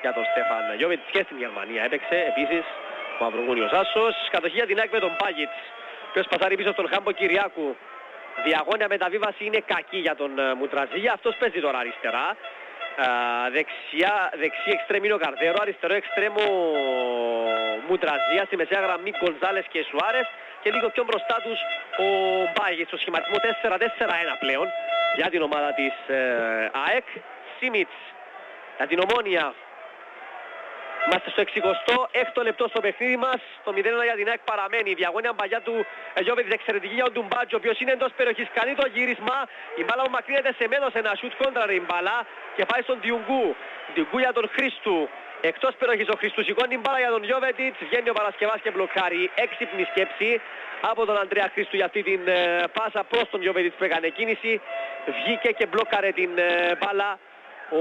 για τον Στέφαν Γιώβιτς και στην Γερμανία έπαιξε επίσης ο Μαυρογούνιος άσος. Κατοχή για την ΑΕΚ με τον Πάγιτς, ο οποίος πασάρει πίσω στον Χάμπο Κυριάκου. Διαγώνια μεταβίβαση είναι κακή για τον Μουτραζίγια, αυτός παίζει τώρα αριστερά. Δεξί εξτρέμ είναι ο Καρδέρο, αριστερό εξτρέμ ο Μουτραζία, στη μεσαία γραμμή Γκονζάλες και Σουάρες και λίγο πιο μπροστά τους ο Μπάγιτς, στο σχηματισμό 4-4-1 πλέον για την ομάδα της ΑΕΚ. Σίμιτς για την Ομόνια. Είμαστε στο 66ο λεπτό στο παιχνίδι μας. Το 0-1 για την ΑΕΚ παραμένει. Η διαγώνια μπαγιά του Γιώβετης εξαιρετική για τον Ντουμπάτζο, ο οποίος είναι εντός περιοχής. Κάνει το γύρισμα. Η μπάλα που μακρύνεται σε μέδος, ένα σουτ κόντρα η μπάλα και πάει στον Διουγκού. Διουγκού για τον Χρήστου. Εκτός περιοχής ο Χρήστου σηκώνει την μπάλα για τον Γιώβετιτς. Βγαίνει ο Παρασκευάς και μπλοκάρει. Έξυπνη σκέψη από τον Ανδρέα Χρήστου για αυτή την πάσα προς τον Γιώβετιτς που έκανε κίνηση. Βγήκε και μπλόκαρε την μπάλα ο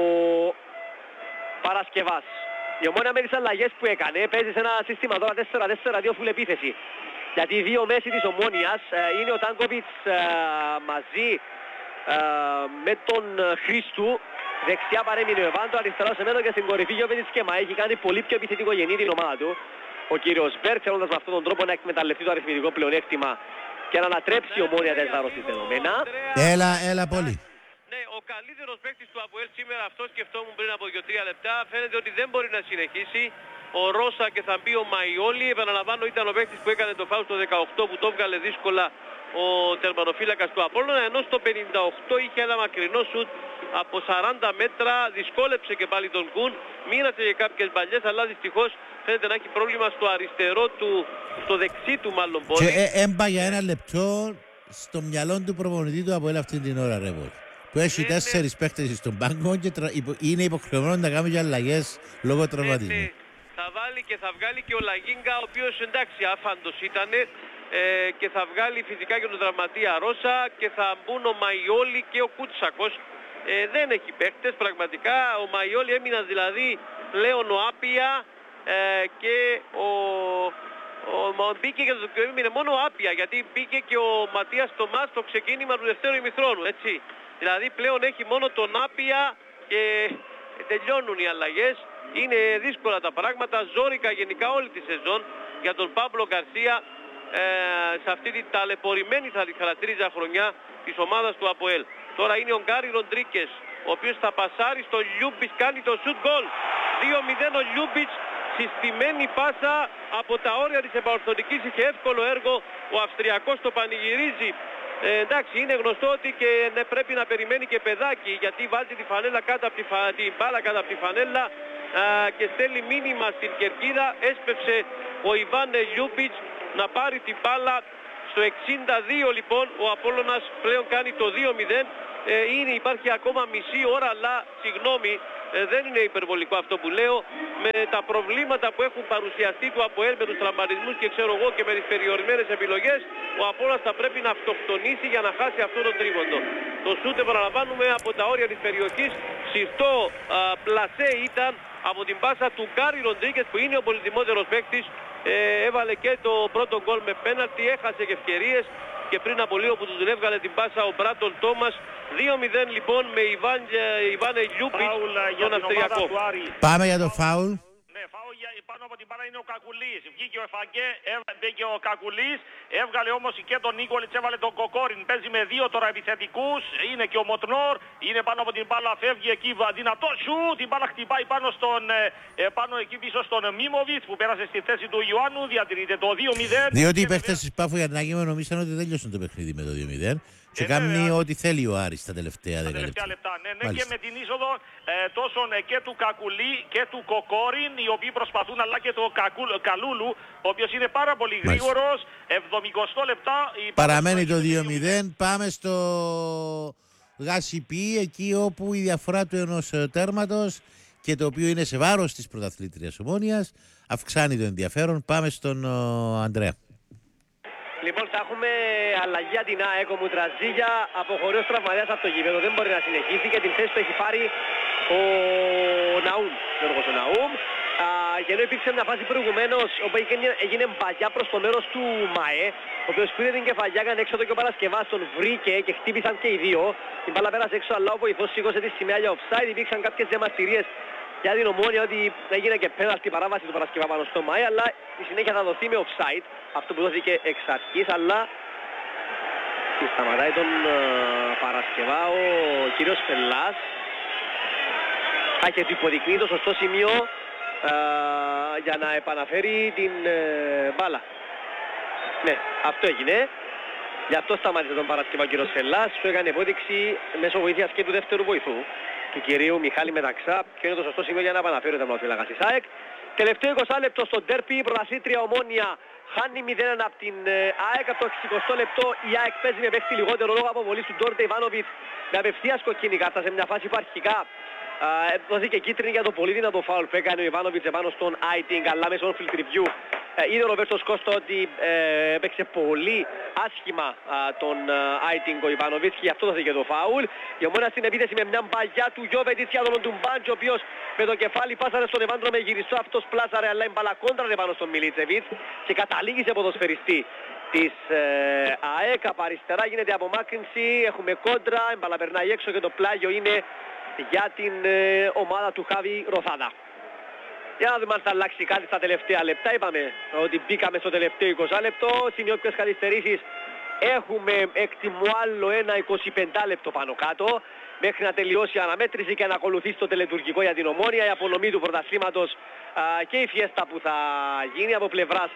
Παρασκευάς. Η Ομόνια με τις αλλαγές που έκανε παίζει σε ένα σύστημα τώρα 4-4-2 full επίθεση. Γιατί οι δύο μέση της Ομόνιας είναι ο Τάνκοβιτς μαζί με τον Χρήστου. Δεξιά παρέμεινε ο Εβάντο, αριστερά σε μένο και στην κορυφή Γιώβετιτς και έχει κάνει πολύ πιο επιθετικό γεννή την ομάδα του. Ο κύριος Μπέρκ θέλοντας με αυτόν τον τρόπο να εκμεταλλευτεί το αριθμητικό πλεονέκτημα και να ανατρέψει η Ομόνια τα εισδάρρωσης δεδομένα. Έλα πολύ. Ναι, ο καλύτερος παίκτης του ΑΠΟΕΛ σήμερα, αυτό σκεφτόμουν πριν από 2-3 λεπτά, φαίνεται ότι δεν μπορεί να συνεχίσει. Ο Ρώσα και θα μπει ο Μαϊόλι, επαναλαμβάνω ήταν ο παίκτης που έκανε το φάουλ στο 18 που το έβγαλε δύσκολα ο τερματοφύλακας του Απόλλωνα, ενώ στο 58 είχε ένα μακρινό σουτ από 40 μέτρα, δυσκόλεψε και πάλι τον Κουν, μοίρασε και κάποιες μπαλιές, αλλά δυστυχώς φαίνεται να έχει πρόβλημα στο αριστερό του, στο δεξί του μάλλον πόδι. Και έμπα για ένα λεπτό στο μυαλό του προπονητή του Αποέλ αυτή την ώρα, ρε Βόλ. Που έχει 4 παίκτες στον πάγκο και είναι υποχρεωμένο να κάνει και αλλαγές λόγω τραυματισμού. Θα βάλει και θα βγάλει και ο Λαγίνγκα, ο οποίος εντάξει άφαντος ήταν και θα βγάλει φυσικά και τον τραυματία Ρώσα και θα μπουν ο Μαϊόλι και ο Κούτσακος. Δεν έχει παίκτες πραγματικά, ο Μαϊόλι έμειναν δηλαδή πλέον ο Άπια και μπήκε και έμεινε μόνο ο Άπια, γιατί μπήκε και ο Ματίας Τομάς στο ξεκίνημα του δευτέρου ημιχρόνου, έτσι. Δηλαδή πλέον έχει μόνο τον Άπια και τελειώνουν οι αλλαγές. Είναι δύσκολα τα πράγματα, ζόρικα γενικά όλη τη σεζόν για τον Πάμπλο Γκαρσία σε αυτή την ταλαιπωρημένη θα τη χαρακτηρίζα χρονιά της ομάδας του ΑΠΟΕΛ. Τώρα είναι ο Γκάρι Ροντρίκες, ο οποίος θα πασάρει στο Λιούμπιτς, κάνει το σουτ γκολ. 2-0 ο Λιούμπιτς, συστημένη πάσα από τα όρια της επαορθωτικής, είχε εύκολο έργο, ο Αυστριακός το πανηγυρίζει. Εντάξει, είναι γνωστό ότι και πρέπει να περιμένει και παιδάκι, γιατί βάζει τη φανέλα κάτω από την μπάλα κάτω από τη φανέλα και στέλνει μήνυμα στην κερκίδα. Έσπευσε ο Ιβάν Λιούμπιτς να πάρει την μπάλα. Στο 62 λοιπόν ο Απόλλωνας πλέον κάνει το 2-0. Υπάρχει ακόμα μισή ώρα, αλλά συγγνώμη, δεν είναι υπερβολικό αυτό που λέω. Με τα προβλήματα που έχουν παρουσιαστεί του ΑΠΟΕΛ με τους τραυματισμούς και ξέρω εγώ και με τις περιορισμένες επιλογές, ο Απόλλωνας θα πρέπει να αυτοκτονήσει για να χάσει αυτό το τρίγωνο. Το σούτ, επαναλαμβάνουμε, από τα όρια της περιοχής. Συρτό πλασέ ήταν από την πάσα του Γκάρι Ροντρίκες, που είναι ο πολυτιμότερος παίκτης. Έβαλε και το πρώτο γκολ με πέναλτι, έχασε και ευκαιρίες και πριν από λίγο που τους έβγαλε την πάσα ο Μπράτον Τόμας. 2-0 λοιπόν με Ιβάν Λιούμπιτς τον Αυστριακό. Πάμε για το φάουλ. Ναι, φάουλ πάνω από την μπάλα είναι ο Κακουλής. Βγήκε ο Εφαγκέ, μπήκε ο Κακουλής, έβγαλε όμως και τον Νίκολιτς, έβαλε τον Κοκόριν. Παίζει με δύο τώρα επιθετικούς, είναι και ο Μοτνόρ, είναι πάνω από την μπάλα, φεύγει εκεί δυνατό σου, την μπάλα χτυπάει πάνω εκεί πίσω στον Μίμοβιτς που πέρασε στη θέση του Ιωάννου, διατηρείται το 2-0. Διότι οι παίχτες της Πάφου για την Αγίμα νομίζαν ότι τελειώσαν το παιχνίδι με το 2-0. Και κάνει ό,τι θέλει ο Άρης τα τελευταία 10 λεπτά. Ναι, και με την είσοδο τόσο και του Κακουλή και του Κοκόριν, οι οποίοι προσπαθούν, αλλά και του Καλούλου, ο οποίος είναι πάρα πολύ γρήγορος. 70 λεπτά. Παραμένει το 2-0. Πάμε στο Γασιπί, εκεί όπου η διαφορά του ενός τέρματος και το οποίο είναι σε βάρος της πρωταθλήτριας Ομόνιας αυξάνει το ενδιαφέρον. Πάμε στον Ανδρέα. Λοιπόν, θα έχουμε αλλαγή για την ΑΕΚ. Ο Μουτραζίγια αποχωρεί ως τραυματίας από το γήπεδο, δεν μπορεί να συνεχίσει και την θέση του έχει πάρει ο Ναούμ. Γιώργος ο Ναούμ. Και ενώ υπήρξε μια φάση προηγουμένως όπου έγινε μπαγιά προς το μέρος του ΜΑΕ, ο οποίος πήρε την κεφαλιά, έκανε έξω και ο Παρασκευάς, τον βρήκε και χτύπησαν και οι δύο. Η μπάλα πέρασε έξω, αλλά ο βοηθός σήκωσε τη σημαία για offside. Υπήρξαν κάποιες διαμαρτυρίες για την Ομόνια ότι έγινε και πέναλτι παράβαση του Παρασκευά πάνω στο ΜΑΕ, αλλά η συνέχεια θα δοθεί με offside, αυτό που δόθηκε εξ αρχής, αλλά σταματάει τον Παρασκευά ο κύριος Φελάς και του υποδεικνύει το σωστό σημείο για να επαναφέρει την μπάλα. Ναι, αυτό έγινε. Γι' αυτό σταμάτησε τον Παρασκευά ο κύριος Φελάς, σου έκανε υπόδειξη μέσω βοήθειας και του δεύτερου βοηθού του κυρίου Μιχάλη Μεταξά, και είναι το σωστό σημείο για να επαναφέρει ο τερματοφύλακας της ΑΕΚ. Τελευταίο 20 λεπτό στο ντέρπι, πρωταθλήτρια Ομόνια χάνει 0-1 από την ΑΕΚ. Από το 60 λεπτό η ΑΕΚ παίζει με παίχτη λιγότερο λόγω αποβολής του Ντόρντε Ιβάνοβιτς με απευθείας κοκκίνη κάρτα σε μια φάση που αρχικά δόθηκε κίτρινη για το πολύ δυνατό φάουλ που έκανε ο Ιβάνοβιτς επάνω στον Άιτινγκ, αλλά μέσω field review είδε ο Ροβέρτος Κώστο ότι έπαιξε πολύ άσχημα τον Άιτινγκ ο Ιβάνοβιτς και γι' αυτό δόθηκε το φάουλ. Η Ομόνια στην επίθεση με μια μπαγιά του Γιώβετιτς για τον Ντουμπάντζο, ο οποίος με το κεφάλι πάσαρε στον Εβάντρο με γυριστό, αυτός πλάσαρε, αλλά η μπάλα κόντραρε πάνω στον Μιλίτσεβιτς και καταλήγει σε ποδοσφαιριστή της ΑΕΚ. Από αριστερά γίνεται απομάκρυνση, έχουμε κόντρα, η μπάλα περνάει έξω και το πλάγιο είναι για την ομάδα του Χάβη Ροθάδα. Για να δούμε αν θα αλλάξει κάτι στα τελευταία λεπτά. Είπαμε ότι μπήκαμε στο τελευταίο 20 λεπτό. Σημειώπιες καθυστερήσεις έχουμε, εκτιμώ άλλο ένα 25 λεπτό πάνω κάτω μέχρι να τελειώσει η αναμέτρηση και να ακολουθήσει το τελετουργικό για την Ομόνια, η απονομή του πρωταθλήματος και η φιέστα που θα γίνει από πλευράς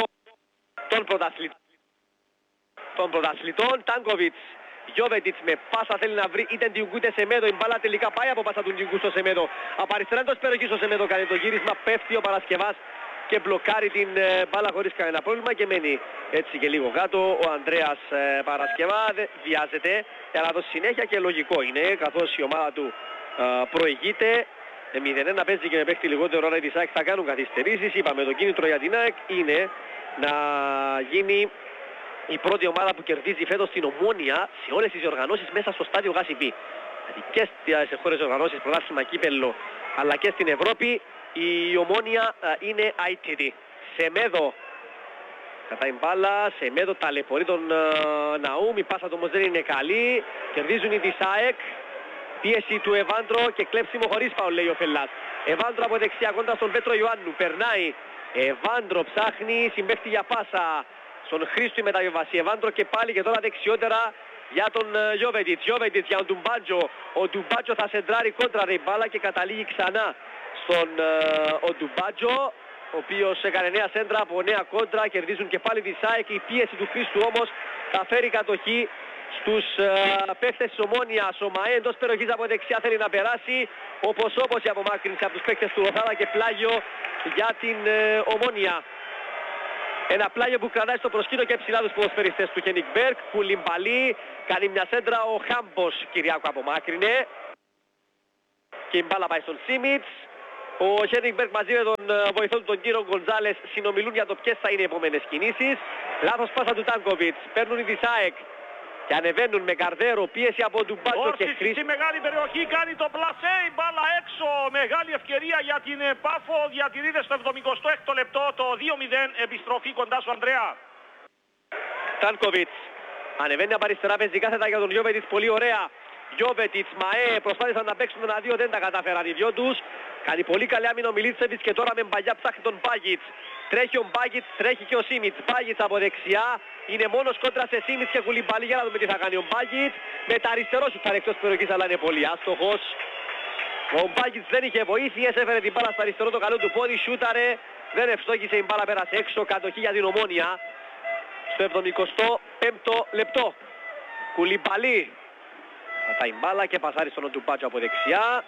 των πρωταθλητών. Τάνκοβιτς, Γιώβετιτς με πάσα θέλει να βρει είτε Ντιουγκού είτε Σεμέδο. Η μπάλα τελικά πάει από πάσα του Ντιουγκού στο Σεμέδο. Από αριστερά εντός περιοχής ο Σεμέδο κάνει το γύρισμα, πέφτει ο Παρασκευάς και μπλοκάρει την μπάλα χωρίς κανένα πρόβλημα και μένει έτσι και λίγο κάτω. Ο Ανδρέας Παρασκευά βιάζεται για να δώσει συνέχεια και λογικό είναι, καθώς η ομάδα του προηγείται. 0-1 παίζει και με παίχτη λιγότερο, ώρα της ΑΕΚ θα κάνουν καθυστερήσεις. Είπαμε το κίνητρο για την ΑΕΚ είναι να γίνει η πρώτη ομάδα που κερδίζει φέτος την Ομόνια σε όλες τις οργανώσεις μέσα στο στάδιο ΓΑΣΥΠΗ. Δηλαδή και σε χώρες οργανώσεις, πρωτάθλημα, κύπελλο, αλλά και στην Ευρώπη η Ομόνια είναι ITD. Σεμέδο κατάει μπάλα, Σεμέδο ταλαιπωρεί τον Ναούμ, η πάσα του όμως δεν είναι καλή, κερδίζουν οι της ΑΕΚ, πίεση του Εβάντρο και κλέψιμο χωρίς φάουλ, λέει ο Φελάς. Εβάντρο από δεξιά κοντά στον Πέτρο Ιωάννου, περνάει, Εβάντρο ψάχνει, συμπέφτει για πάσα στον Χρήστο η μεταβίβαση, Εβάντρο και πάλι και τώρα δεξιότερα για τον Γιώβετιτς. Γιώβετιτς για τον Ντουμπάντζο. Ο Ντουμπάντζο θα σεντράρει κόντρα η μπάλα και καταλήγει ξανά στον ο Ντουμπάντζο, ο οποίος έκανε νέα σέντρα από νέα κόντρα. Κερδίζουν και πάλι τη ΣΑΕΚ. Η πίεση του Χρήστου όμως θα φέρει κατοχή στους παίκτες της Ομόνιας. Ο ΜΑΕ εντός περιοχής από δεξιά θέλει να περάσει, όπως η απομάκρυνση από τους παίκτες του Ροθάδα και πλάγιο για την Ομόνια. Ένα πλάγιο που κρατάει στο προσκήνιο και ψηλά τους ποδοσφαιριστές του Χένικ Μπέρκ. Κουλιμπαλί, κάνει μια σέντρα ο Χάμπος, Κυριάκου απομάκρυνε. Και η μπάλα πάει στον Σίμιτς. Ο Χένικ Μπέρκ μαζί με τον βοηθό του τον κύριο Γκοντζάλες συνομιλούν για το ποιες θα είναι οι επόμενες κινήσεις. Λάθος πάσα του Τάνκοβιτς, παίρνουν οι της ΑΕΚ και ανεβαίνουν με Καρδέρο, πίεση από Ντουμπάτσο και Χρήστο. Στη μεγάλη περιοχή κάνει το πλασέ, η μπάλα έξω, μεγάλη ευκαιρία για την Πάφο, διατηρείται στο 76ο λεπτό το 2-0, επιστροφή κοντά σου Ανδρέα. Τάνκοβιτς ανεβαίνει από αριστερά, παίζει κάθετα για τον Γιώβετιτς, πολύ ωραία. Γιώβετιτς, ΜΑΕ, προσπάθησαν να παίξουν ένα 2, δεν τα κατάφεραν οι δυο τους. Κάνει πολύ καλή άμυνα ο Μιλίτσεβιτς και τώρα με μπαγιά ψάχνει τον Μπάγιτς. Τρέχει ο Μπάγιτς, τρέχει και ο Σίμιτς. Μπάγιτς από δεξιά, είναι μόνος κόντρα σε Σίμιτς και Κουλιμπαλί. Για να δούμε τι θα κάνει ο Μπάγιτς. Με τα αριστερό σου θα εκτός περιοχής, αλλά είναι πολύ άστοχος. Ο Μπάγιτς δεν είχε βοήθειες, έφερε την μπάλα στο αριστερό το καλό του πόδι, σούταρε, δεν ευστόχησε, η μπάλα πέρασε έξω, κατοχή για την Ομόνια. Στο 75ο λεπτό. Κουλιμπαλί. Πατάει μπάλα και πασάρει στον Ντουμπάτσο από δεξιά.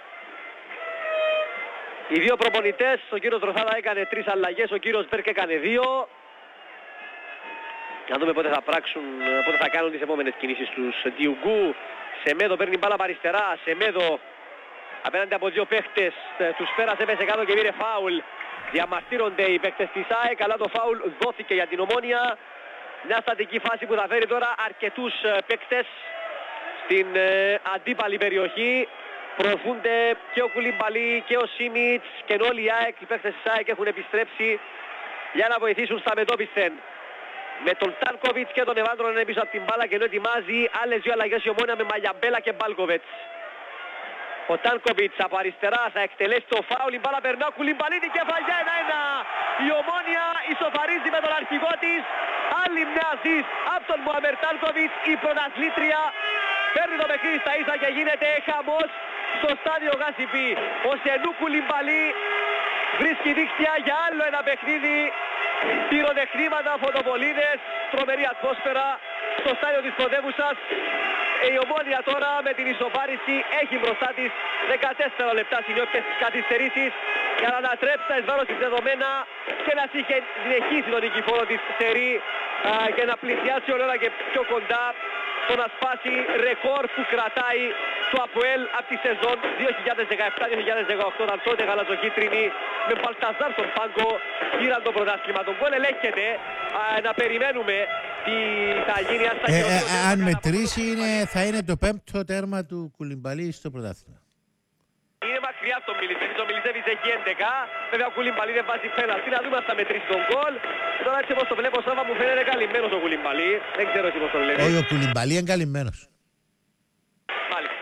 Οι δύο προπονητές, ο κύριος Ροθάδα έκανε 3 αλλαγές, ο κύριος Μπέρκ έκανε 2. Να δούμε πότε θα πράξουν, πότε θα κάνουν τις επόμενες κινήσεις τους. Ντιουγκού, Σεμέδο παίρνει μπάλα από αριστερά, Σεμέδο απέναντι από δύο παίχτες, τους πέρασε μέσα κάτω και πήρε φάουλ. Διαμαρτύρονται οι παίχτες της ΑΕΚ, αλλά το φάουλ δόθηκε για την Ομόνια. Μια στατική φάση που θα φέρει τώρα αρκετούς παίχτες στην αντίπαλη περιοχή. Προωθούνται και ο Κουλιμπαλί και ο Σίμιτς και όλοι οι ΑΕΚ, οι παίκτες της ΑΕΚ έχουν επιστρέψει για να βοηθήσουν στα μετώπισθεν. Με τον Τάνκοβιτς και τον Εβάντρο είναι πίσω από την μπάλα και ενώ ετοιμάζει άλλες δύο αλλαγές η Ομόνια με Μαγιαμπέλα και Μπάλκοβετς. Ο Τάνκοβιτς από αριστερά θα εκτελέσει το φάουλ. Η μπάλα περνά, Κουλιμπαλίδη, κεφαλιά 1-1. Η Ομόνοια ισοφαρίζει με τον αρχηγό της. Άλλη μια assist από τον Μουάμερ Τάνκοβιτς. Η πρωταθλήτρια παίρνει το παιχνίδι στα ίσα και γίνεται χαμός στο στάδιο Γάσιπι. Ο Σενού Κουλιμπαλί βρίσκει δίκτυα για άλλο ένα παιχνίδι. Πυροτεχνήματα, φωτοβολίδες, τρομερή ατμόσφαιρα στο στάδιο της πρωτεύουσας. Η Ομόνοια τώρα με την ισοφάριση έχει μπροστά της 14 λεπτά συνιόπιες της καθυστερήσεις για να ανατρέψει τα εις βάρος της δεδομένα και να συνεχίσει τον νικηφόρο της σερί και να πλησιάσει όλο ένα και πιο κοντά στο να σπάσει ρεκόρ που κρατάει το ΑΠΟΕΛ από τη σεζόν 2017-2018, όταν τότε γαλαζοκίτρινοι με Μπαλταζάρ στον πάγκο πήραν το πρωτάθλημα. Τον γκολ ελέγχεται, να περιμένουμε τι θα γίνει. Αν μετρήσει θα είναι το 5ο τέρμα του Κουλιμπαλί στο πρωτάθλημα. Είναι μακριά από τον Μιλισέβιτς, ο Μιλισέβιτς έχει 11, βέβαια ο Κουλιμπαλί δεν βάζει πέναλτι, να δούμε αν θα μετρήσει τον γκολ. Τώρα έτσι όπως το βλέπω, Σάβα, μου φαίνεται καλυμμένος ο Κουλιμπαλί, δεν ξέρω τι πώς το λέει. Όχι, ο Κουλιμπαλί είναι καλυμμένος. Μάλιστα.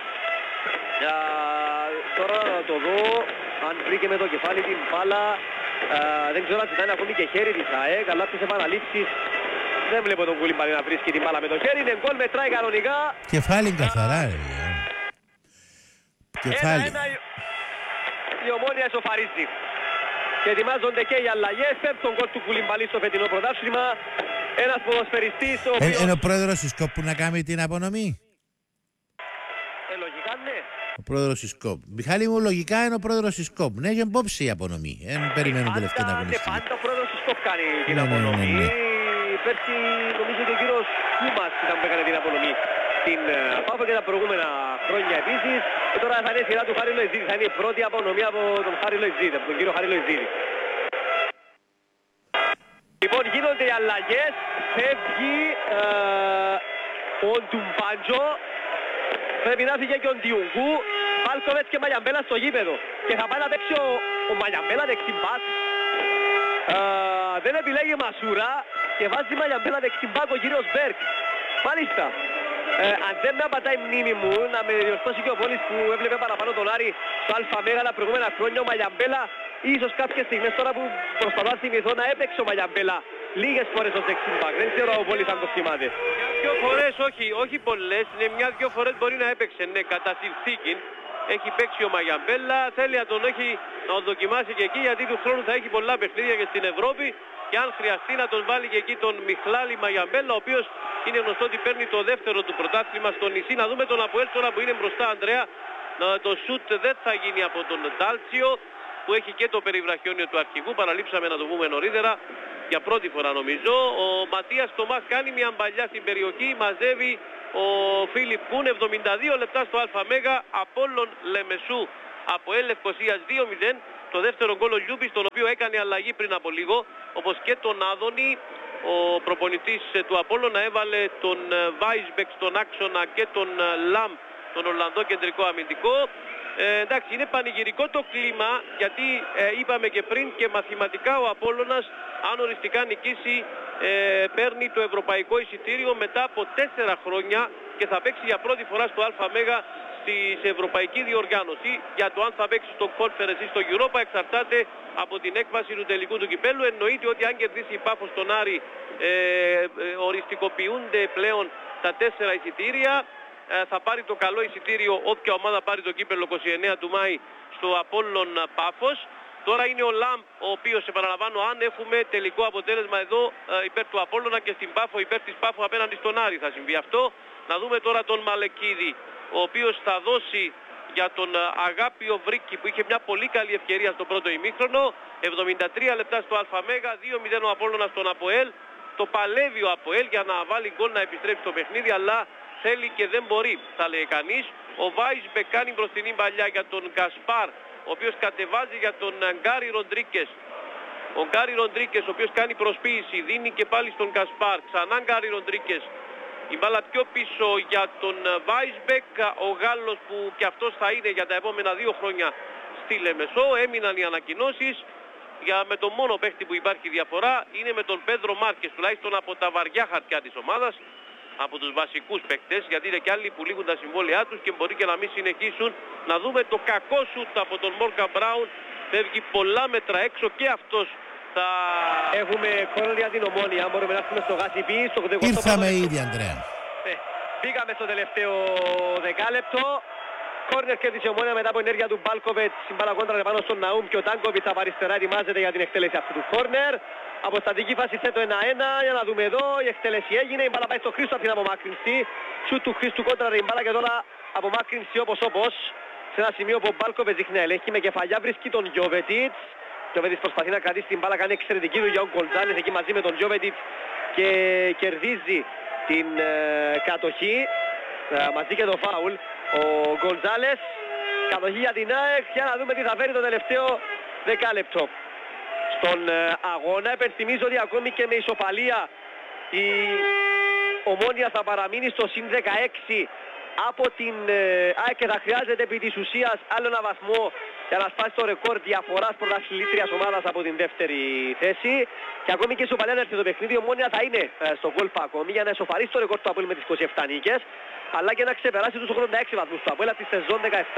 Τώρα να το δω, αν βρήκε με το κεφάλι την μπάλα, δεν ξέρω αν θα είναι ακόμη και χέρι της ΑΕΚ, αλλά τις επαναλήψεις δεν βλέπω τον Κουλιμπαλί να βρίσκει την μπάλα με το χέρι, είναι γκολ, μετράει κανονικά. Κεφάλι καθαρά, ρε. Κεφάλι. Η Ομόνοια ισοφαρίζει. Και ετοιμάζονται και οι αλλαγές. Πέμπτον γκολ του Κουλιμπαλί στο φετινό πρωτάθλημα. Ένας ποδοσφαιριστής ο οποίος... Είναι ο πρόεδρος της ΚΟΠ που να κάνει την απονομή. Λογικά ναι. Ο πρόεδρος της ΚΟΠ. Μιχάλη μου, λογικά είναι ο πρόεδρος της ΚΟΠ. Ναι, έχει υπόψη η απονομή. Δεν περιμένουν τελευταία αγωνιστική. Πάντα ο πρόεδρος της ΚΟΠ κάνει την απονομή. Πέρσι νομίζω και ο κύριος Κούμας ήταν που έκανε την απονομή στην Πάφο και τα προηγούμενα χρόνια επίσης. Και τώρα θα είναι η σειρά του Χάρη Λοϊζίδη. Θα είναι η πρώτη απονομή από τον Χάρη Λοϊζίδη, από τον κύριο Χάρη Λοϊζίδη. Λοιπόν, γίνονται οι αλλαγές. Φεύγει ο Ντουμπάντζο. Πρέπει να φύγει και ο Ντιούγκου. Μάλκοβετς και Μαγιαμπέλα στο γήπεδο. Και θα πάει να παίξει ο Μαγιαμπέλα δεξιμπάκ. Δεν επιλέγει Μασούρα και βάζει Μαγιαμπέλα δεξιμπάκ ο κύριος Μπέρκ. Μάλιστα. Αν δεν με απατάει η μνήμη μου, να με διορθώσει και ο Πόλης που έβλεπε παραπάνω τον Άρη στο Αλφα Μέγα τα προηγούμενα χρόνια, ο Μαγιαμπέλα ίσως κάποιες στιγμές τώρα που προσπαθώ να θυμηθώ να έπαιξε ο Μαγιαμπέλα λίγες φορές ως δεξιμπάκ. Δεν ξέρω ο Πόλης αν το θυμάται. Μια-δυο φορές, όχι πολλές, είναι μια-δυο φορές μπορεί να έπαιξε, ναι, κατά συνθήκη. Έχει παίξει ο Μαγιαμπέλα, θέλει να τον έχει να τον δοκιμάσει και εκεί, γιατί του χρόνου θα έχει πολλά παιχνίδια και στην Ευρώπη. Και αν χρειαστεί να τον βάλει και εκεί τον Μιχλάλη Μαγιαμπέλα, ο οποίος είναι γνωστό ότι παίρνει το δεύτερο του πρωτάθλημα στο νησί. Να δούμε τον Αποέλ τώρα που είναι μπροστά, Ανδρέα. Το σουτ δεν θα γίνει από τον Ντάλτσιο, που έχει και το περιβραχιόνιο του αρχηγού. Παραλείψαμε να το πούμε νωρίτερα, για πρώτη φορά νομίζω. Ο Ματίας Τομάς κάνει μια μπαλιά στην περιοχή, μαζεύει ο Φίλιπ Κούν. 72 λεπτά στο ΑΜ, Απόλλων Λεμεσού Αποέλ Λευκωσίας 2-0. Το δεύτερο γκολ ο Λιούμπης, τον οποίο έκανε αλλαγή πριν από λίγο, όπως και τον Άδωνη. Ο προπονητής του Απόλλωνα έβαλε τον Βάισμπεκ στον άξονα και τον Λαμ, τον Ολλανδό κεντρικό αμυντικό. Εντάξει, είναι πανηγυρικό το κλίμα, γιατί είπαμε και πριν και μαθηματικά ο Απόλλωνας, αν οριστικά νικήσει, παίρνει το ευρωπαϊκό εισιτήριο μετά από 4 χρόνια και θα παίξει για πρώτη φορά στο ΑΜ στη ευρωπαϊκή διοργάνωση. Για το αν θα παίξει στο Conference ή στο Europa εξαρτάται από την έκβαση του τελικού του κυπέλου. Εννοείται ότι αν κερδίσει η Πάφος στον Άρη, οριστικοποιούνται πλέον τα 4 εισιτήρια. Θα πάρει το καλό εισιτήριο όποια ομάδα πάρει το κύπελο 29 του Μάη στο Απόλλων Πάφος. Τώρα είναι ο Λαμπ, ο οποίος, επαναλαμβάνω, αν έχουμε τελικό αποτέλεσμα εδώ υπέρ του Απόλλωνα και στην Πάφο υπέρ της Πάφο απέναντι στον Άρη θα συμβεί αυτό. Να δούμε τώρα τον Μαλεκίδη, ο οποίος θα δώσει για τον Αγάπιο Βρίκη, που είχε μια πολύ καλή ευκαιρία στο πρώτο ημίχρονο. 73 λεπτά στο ΑΜ, 2-0 ο Απόλλωνας στον Αποέλ. Το παλεύει ο Αποέλ για να βάλει γκολ να επιστρέψει στο παιχνίδι, αλλά θέλει και δεν μπορεί, θα λέει κανείς. Ο Βάισμπεκ κάνει μπροστινή παλιά για τον Γκασπάρ, ο οποίος κατεβάζει για τον Γκάρι Ροντρίκες. Ο Γκάρι Ροντρίκες, ο οποίος κάνει προσποίηση, δίνει και πάλι στον Γκασπάρ. Ξανά Γκάρι Ροντρίκες. Η μπάλα πιο πίσω για τον Βάισμπεκ, ο Γάλλος που και αυτός θα είναι για τα επόμενα 2 χρόνια στη Λεμεσό. Έμειναν οι ανακοινώσεις. Με τον μόνο παίχτη που υπάρχει διαφορά είναι με τον Πέδρο Μάρκες, τουλάχιστον από τα βαριά χαρτιά της ομάδας. από τους βασικούς παίκτες, γιατί είναι και άλλοι που λήγουν τα συμβόλαιά τους και μπορεί και να μην συνεχίσουν. Να δούμε το κακό σουτ από τον Μόργκαν Μπράουν, φεύγει πολλά μέτρα έξω και αυτός θα... Έχουμε κόρνερ για την Ομόνια, μπορούμε να έρθουμε στο Γασιπί, στο 80. Ήρθαμε ήδη, Ανδρέα. Μπήκαμε στο τελευταίο δεκάλεπτο. Κόρνερ κέρδισε η Ομόνια μετά από ενέργεια του Μπάλκοβετς. Συμπάλα κόντρα πάνω στον Ναούμ και ο Τάνκοβιτς από αριστερά ετοιμάζεται για την εκτέλεση αυτού του κόρνερ. Από στατική φάση θέτω 1-1, για να δούμε εδώ, η εκτέλεση έγινε, η μπάλα πάει στο Χρήστο από την απομάκρυνση. Σουτ του Χρήστου κόντρα η μπάλα και τώρα απομάκρυνση όπως. Σε ένα σημείο που ο Μπάλκοβετς δείχνει να ελέγχει με κεφαλιά, βρίσκει τον Γιοβετιτς. Ο Γιοβετιτς προσπαθεί να κρατήσει την μπάλα, κάνει εξαιρετική δουλειά ο Γκολτζάλες εκεί μαζί με τον Γιοβετιτς και κερδίζει την κατοχή μαζί και το φάουλ. Ο Γκολτζάλες, κατοχή για την ΑΕΚ, για να δούμε τι θα φέρει το τελευταίο δεκάλεπτο. Στον αγώνα υπενθυμίζω ότι ακόμη και με ισοπαλία η Ομόνια θα παραμείνει στο συν 16 από την ΑΕΚ και θα χρειάζεται επί της ουσίας άλλο ένα βαθμό για να σπάσει το ρεκόρ διαφοράς πρωταθλήτριας ομάδας από την δεύτερη θέση. Και ακόμη και η ισοπαλία να έρθει το παιχνίδι, η Ομόνια θα είναι στο γκολφ ακόμη για να ισοφαρίσει το ρεκόρ του Αποέλ με τις 27 νίκες, αλλά και να ξεπεράσει τους 86 βαθμούς του Αποέλ από τη σεζόν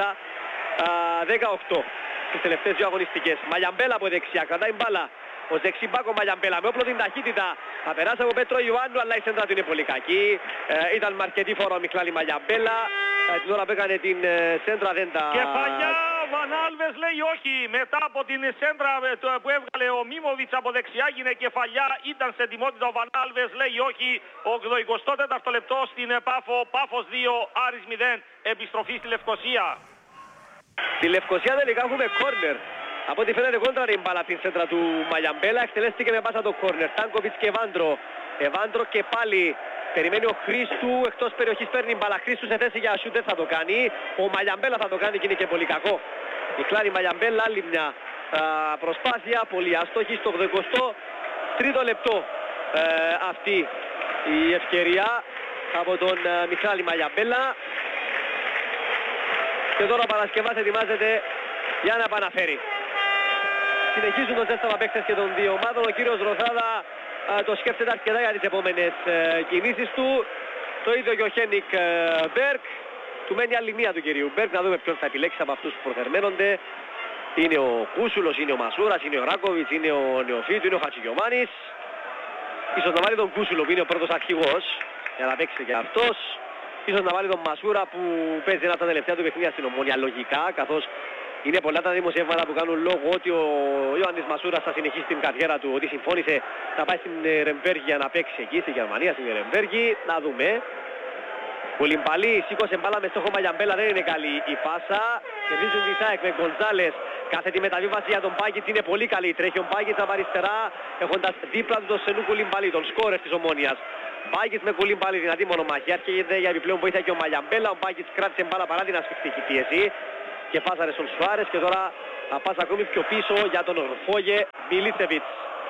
17-18 στις τελευταίες δύο αγωνιστικές. Μαλιαμπέλα από δεξιά, κρατάει μπάλα. Ο Ζεξιμπάκο Μαλιαμπέλα με όπλο την ταχύτητα. Θα περάσει από Πέτρο Ιωάννου, αλλά η σέντρα του είναι πολύ κακή. Ήταν με αρκετή φορά ο Μιχλάλη Μαλιαμπέλα. Την ώρα που έκανε την σέντρα δεν τα... Κεφαλιά, ο Βανάλβες λέει όχι. Μετά από την σέντρα που έβγαλε ο Μίμοβιτς από δεξιά γίνε κεφαλιά. Ήταν σε ετοιμότητα ο Βανάλβες, λέει όχι. Ο 84ο λεπτό στην Πάφο. Πάφος 2, Άρης 0. Επιστροφή στη Λευκοσία. Στη Λευκοσία τελικά έχουμε κόρνερ. Από ό,τι φαίνεται κόντρα η μπάλα την σέντρα του Μαλιαμπέλα. Εκτελέστηκε με πάσα το κόρνερ. Τάνκοβιτς και Εβάντρο. Εβάντρο και πάλι περιμένει ο Χρήστου. Εκτός περιοχής παίρνει μπάλα. Χρήστου σε θέση για σούτ δεν θα το κάνει. Ο Μαλιαμπέλα θα το κάνει και είναι και πολύ κακό. Η Κλάρη Μαλιαμπέλα, άλλη μια προσπάθεια. Πολύ άστοχη στο 83ο λεπτό αυτή η ευκαιρία από τον Μιχάλη Μαλιαμπέλα. Και τώρα ο Παρασκευάς ετοιμάζεται για να επαναφέρει. Συνεχίζουν το ζέσταμα παίκτες και των δύο ομάδων. Ο κύριος Ροθάδα το σκέφτεται αρκετά για τις επόμενες κινήσεις του. Το ίδιο και ο Χένικ Μπέρκ. Του μένει άλλη μία του κυρίου Μπέρκ. Να δούμε ποιον θα επιλέξει από αυτούς που προθερμαίνονται. Είναι ο Κούσουλος, είναι ο Μασούρας, είναι ο Ράκοβιτς, είναι ο Νεοφίτου, είναι ο Χατζηγιωμάνης. Ίσως να βάλει τον Κούσουλο που είναι ο πρώτος αρχηγός για να παίξει και αυτός. Ίσως να βάλει τον Μασούρα που παίζει ένα από τα τελευταία του παιχνίδια στην Ομόνια λογικά, καθώς είναι πολλά τα δημοσιεύματα που κάνουν λόγο ότι ο Ιωάννης Μασούρας θα συνεχίσει την καριέρα του, ότι συμφώνησε να πάει στην Ρεμβέργη για να παίξει εκεί στη Γερμανία, στην Ρεμβέργη. Να δούμε. Κουλιμπαλί σήκωσε μπάλα με στόχο Μαλιαμπέλα, δεν είναι καλή η πάσα. Κερδίζουν τη ΣΑΕΚ με Γκοντζάλες. Κάθετη μεταβίβαση για τον Μπάγκιτς είναι πολύ καλή. Τρέχει ο Μπάγκιτς από αριστερά, έχοντας δίπλα του τον Σενού Κουλιμπαλί, τον σκόρερ της Ομόνιας. Μπάγκιτς με Κουλιμπαλί, δυνατή μονομαχία. Έρχεται για επιπλέον βοήθεια και ο Μαλιαμπέλα. Ο Μπάγκιτς κράτησε μπάλα παρά την ασφυκτική πίεση και πάσαρε στον Σουάρες και τώρα θα πάσα ακόμη πιο πίσω για τον Ορφόγε Μιλίτσεβιτς.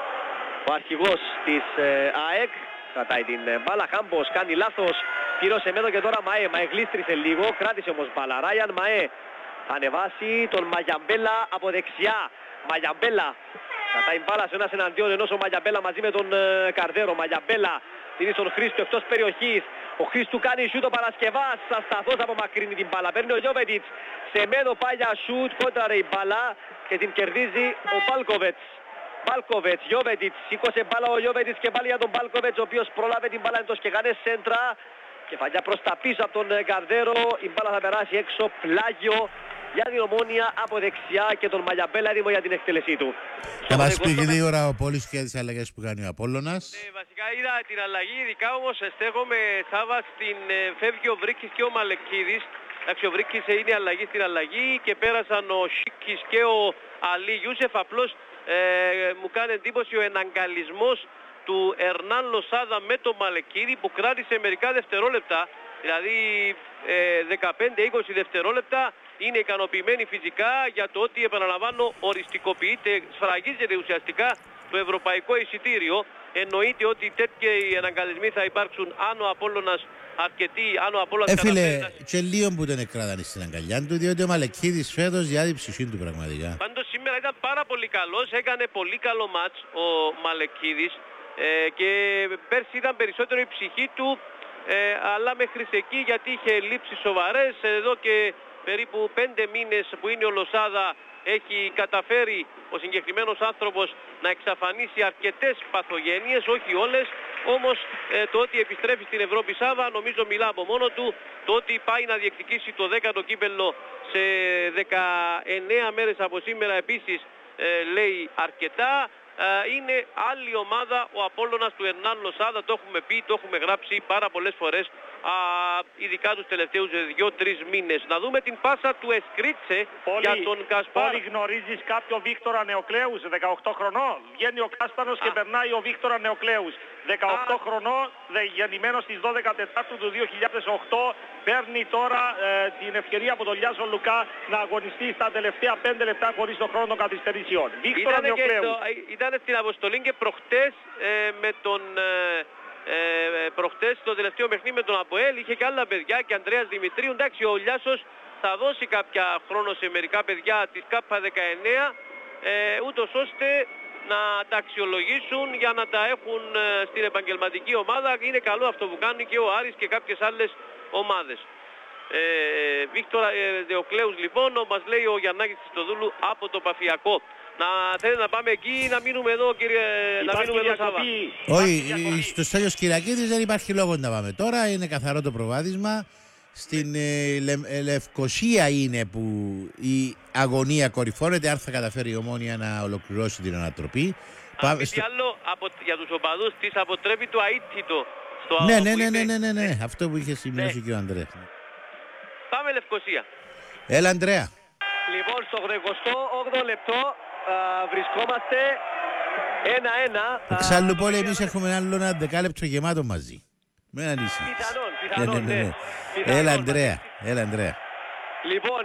Ο αρχηγός της ΑΕΚ κρατάει την μπάλα. Χάμπος κάνει λάθος. Πήρωσε μέτω και τώρα Μαέ. Μαέ γλίστρισε λίγο. Κράτησε όμως μπάλα. Ράιαν Μαέ θα ανεβάσει τον Μαγιαμπέλα από δεξιά. Μαγιαμπέλα κρατάει μπάλα σε ένας εναντίον ενός ο Μαγιαμπέλα μαζί με τον Καρδέρο. Μαγιαμπέλα δίνει στον Χρήστο εκτός περιοχής. Ο Χρήστου κάνει σούτ, ο Παρασκευάς ασταθώς απομακρύνει την μπάλα. Παίρνει ο Γιόβετιτς σε μέτω πάει για σούτ. Κόντραρε η μπάλα και την κερδίζει ο Μπάλκοβετς. Μπάλκοβετς, Γιόβετιτς, σήκωσε μπάλα ο Γιόβετιτς και πάλι για τον Μπάλκοβετς, ο οποίος πρόλαβε την μπάλα εντός και έκανε σέντρα. Κεφαλιά προς τα πίσω από τον Καρδέρο, η μπάλα θα περάσει έξω, πλάγιο για την Ομόνια από δεξιά και τον Μαλιαμπέλα έτοιμο για την εκτέλεσή του. Θα μας πει γρήγορα ο Πόλης και τις αλλαγές που κάνει ο Απόλλωνας. Ναι, βασικά είδα την αλλαγή, ειδικά όμως στέκομαι Σάβα στην φεύγει ο Βρίκης και ο Μαλεκίδης. Εντάξει, ο Βρίκης είναι αλλαγή στην αλλαγή και πέρασαν ο Σίκης και ο Αλή Ιούσεφ. Απλώς μου κάνει εντύπωση ο εναγκαλισμός του Ερνάν Λοσάδα με τον Μαλεκίδη που κράτησε μερικά δευτερόλεπτα, δηλαδή 15-20 δευτερόλεπτα. Είναι ικανοποιημένοι φυσικά για το ότι, επαναλαμβάνω, οριστικοποιείται, σφραγίζεται ουσιαστικά το ευρωπαϊκό εισιτήριο. Εννοείται ότι τέτοιοι εναγκαλισμοί θα υπάρξουν αν ο Απόλλωνας αρκετοί, αν ο Απόλλωνας Φίλε, και λίγο που τον εκράτανε στην αγκαλιά του, διότι ο Μαλεκίδης φέτος διάδει ψυχή του πραγματικά. Πάντως σήμερα ήταν πάρα πολύ καλός, έκανε πολύ καλό μάτς ο Μαλεκίδης και πέρσι ήταν περισσότερο η ψυχή του αλλά μέχρι εκεί, γιατί είχε λήψεις σοβαρές. Εδώ και περίπου 5 μήνες που είναι ο Λοσάδα έχει καταφέρει ο συγκεκριμένος άνθρωπος να εξαφανίσει αρκετές παθογένειες, όχι όλες. Όμως το ότι επιστρέφει στην Ευρώπη Σάβα νομίζω μιλά από μόνο του. Το ότι πάει να διεκδικήσει το 10ο κύπελλο σε 19 μέρες από σήμερα επίσης λέει αρκετά. Είναι άλλη ομάδα ο Απόλλωνας του Ερνάν Λοσάδα, το έχουμε πει, το έχουμε γράψει πάρα πολλές φορές, ειδικά τους τελευταίους 2-3 μήνες. Να δούμε την πάσα του Εσκρίτσε για τον Κασπάρ. Όλοι γνωρίζεις κάποιο Βίκτορα Νεοκλέους, 18 χρονών. Βγαίνει ο Κάστανος και περνάει ο Βίκτορα Νεοκλέους. 18 χρονών, γεννημένος στις 12 Τετάρτου του 2008, παίρνει τώρα την ευκαιρία από τον Λιάζο Λουκά να αγωνιστεί στα τελευταία 5 λεπτά χωρίς τον χρόνο των καθυστερήσεων. Βίκτορα Νεοκλέους. Ήταν στην αποστολή και προχτές με τον... προχτές το τελευταίο παιχνίδι με τον Αποέλ είχε και άλλα παιδιά και Ανδρέας Δημητρίου. Εντάξει, ο Λιάσος θα δώσει κάποια χρόνο σε μερικά παιδιά της ΚΑΠΑ 19 ούτως ώστε να τα αξιολογήσουν για να τα έχουν στην επαγγελματική ομάδα. Είναι καλό αυτό που κάνει και ο Άρης και κάποιες άλλες ομάδες. Βίκτορα Νεοκλέους λοιπόν, μας λέει ο Γιαννάκης Χριστοδούλου από το Παφιακό. Να θέλετε να πάμε εκεί ή να μείνουμε εδώ, κύριε, να μείνουμε εδώ Σάβα? Όχι, στο Στέλιος Κυριακίδης δεν υπάρχει λόγο να πάμε τώρα, είναι καθαρό το προβάδισμα. Στην Λευκοσία είναι που η αγωνία κορυφώνεται, αν θα καταφέρει η Ομόνοια να ολοκληρώσει την ανατροπή. Αν μη τι άλλο, για τους οπαδούς της αποτρέπει το αίτητο. Ναι, αυτό που είχε σημειώσει και ο Ανδρέας. Πάμε Λευκοσία. Έλα Ανδρέα. Λοιπόν, στο 88 λεπτό βρισκόμαστε 1-1. Εξάλλου πόλη εμείς έχουμε άλλο ένα δεκάλεπτο γεμάτο μαζί. Με έναν ίση. Πιθανόν, ναι. Έλα Ανδρέα. Λοιπόν,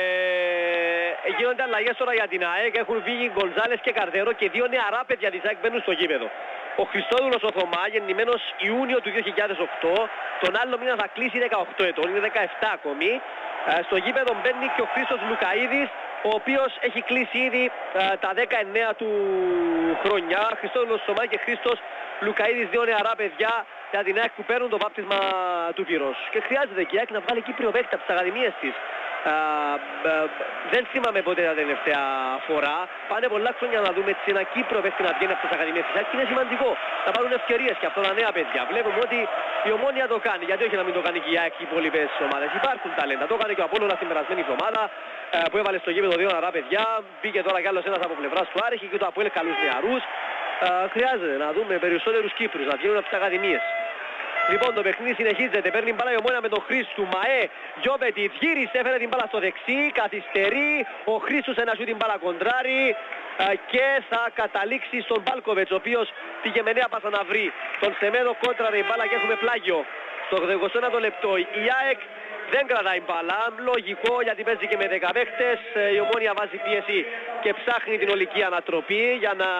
γίνονται αλλαγές τώρα για την ΑΕΚ. Έχουν βγει Γκολζάλες και Καρδέρο και δύο νεαρά παιδιά της ΑΕΚ μπαίνουν στο γήπεδο. Ο Χριστόδουλος ο Θωμά, γεννημένος Ιούνιο του 2008, τον άλλο μήνα θα κλείσει 18 ετών, είναι 17 ακόμη. Στο γήπεδο μπαίνει και ο Χρήστος Λουκαΐδης, ο οποίος έχει κλείσει ήδη τα 19 του χρονιά. Χριστόδουλος Θωμά και Χρήστος Λουκαΐδης, δύο νεαρά παιδιά για την ΑΕΚ που παίρνουν το βάπτισμα του πυρός. Και χρειάζεται και η ΑΕΚ να βγάλει Κύπριο παίκτη από τις ακαδημίες της. Δεν θυμάμαι ποτέ τα τελευταία φορά. Πάνε πολλά χρόνια να δούμε ένα Κύπρο παίκτη να βγαίνει από τις ακαδημίες της ΑΕΚ και είναι σημαντικό να πάρουν ευκαιρίες και αυτά τα νέα παιδιά. Βλέπουμε ότι η Ομόνοια το κάνει. Γιατί όχι να μην το κάνει και η ΑΕΚ και οι υπόλοιπες ομάδες? Υπάρχουν ταλέντα. Το έκανε και ο Απόλλωνας την περασμένη εβδομάδα που έβαλε στο γήπεδο δύο νεαρά παιδιά. Μπήκε τώρα κι άλλος ένας από πλευράς του Άρη και το Αποέλ καλούς νεαρούς. Χρειάζεται να δούμε περισσότερους Κύπρους να βγαίνουν από τις ακαδημίες. Λοιπόν, το παιχνίδι συνεχίζεται. Παίρνει μπάλα η Ομόνοια με τον Χρήστου. Μαέ, Γιώβετιτ, γύρισε, έφερε την μπάλα στο δεξί. Καθυστερεί. Ο Χρήστος ένα σου την μπάλα κοντράρει. Και θα καταλήξει στον Μπάλκοβετς, ο οποίος πήγε με νέα πάσα να βρει τον Σεμέδο, κόντραρε η μπάλα και έχουμε πλάγιο. Στο 89ο λεπτό η ΑΕΚ δεν κρατάει μπάλα. Λογικό γιατί παίζει και με 10 παίχτες. Η Ομόνοια βάζει πίεση και ψάχνει την ολική ανατροπή για να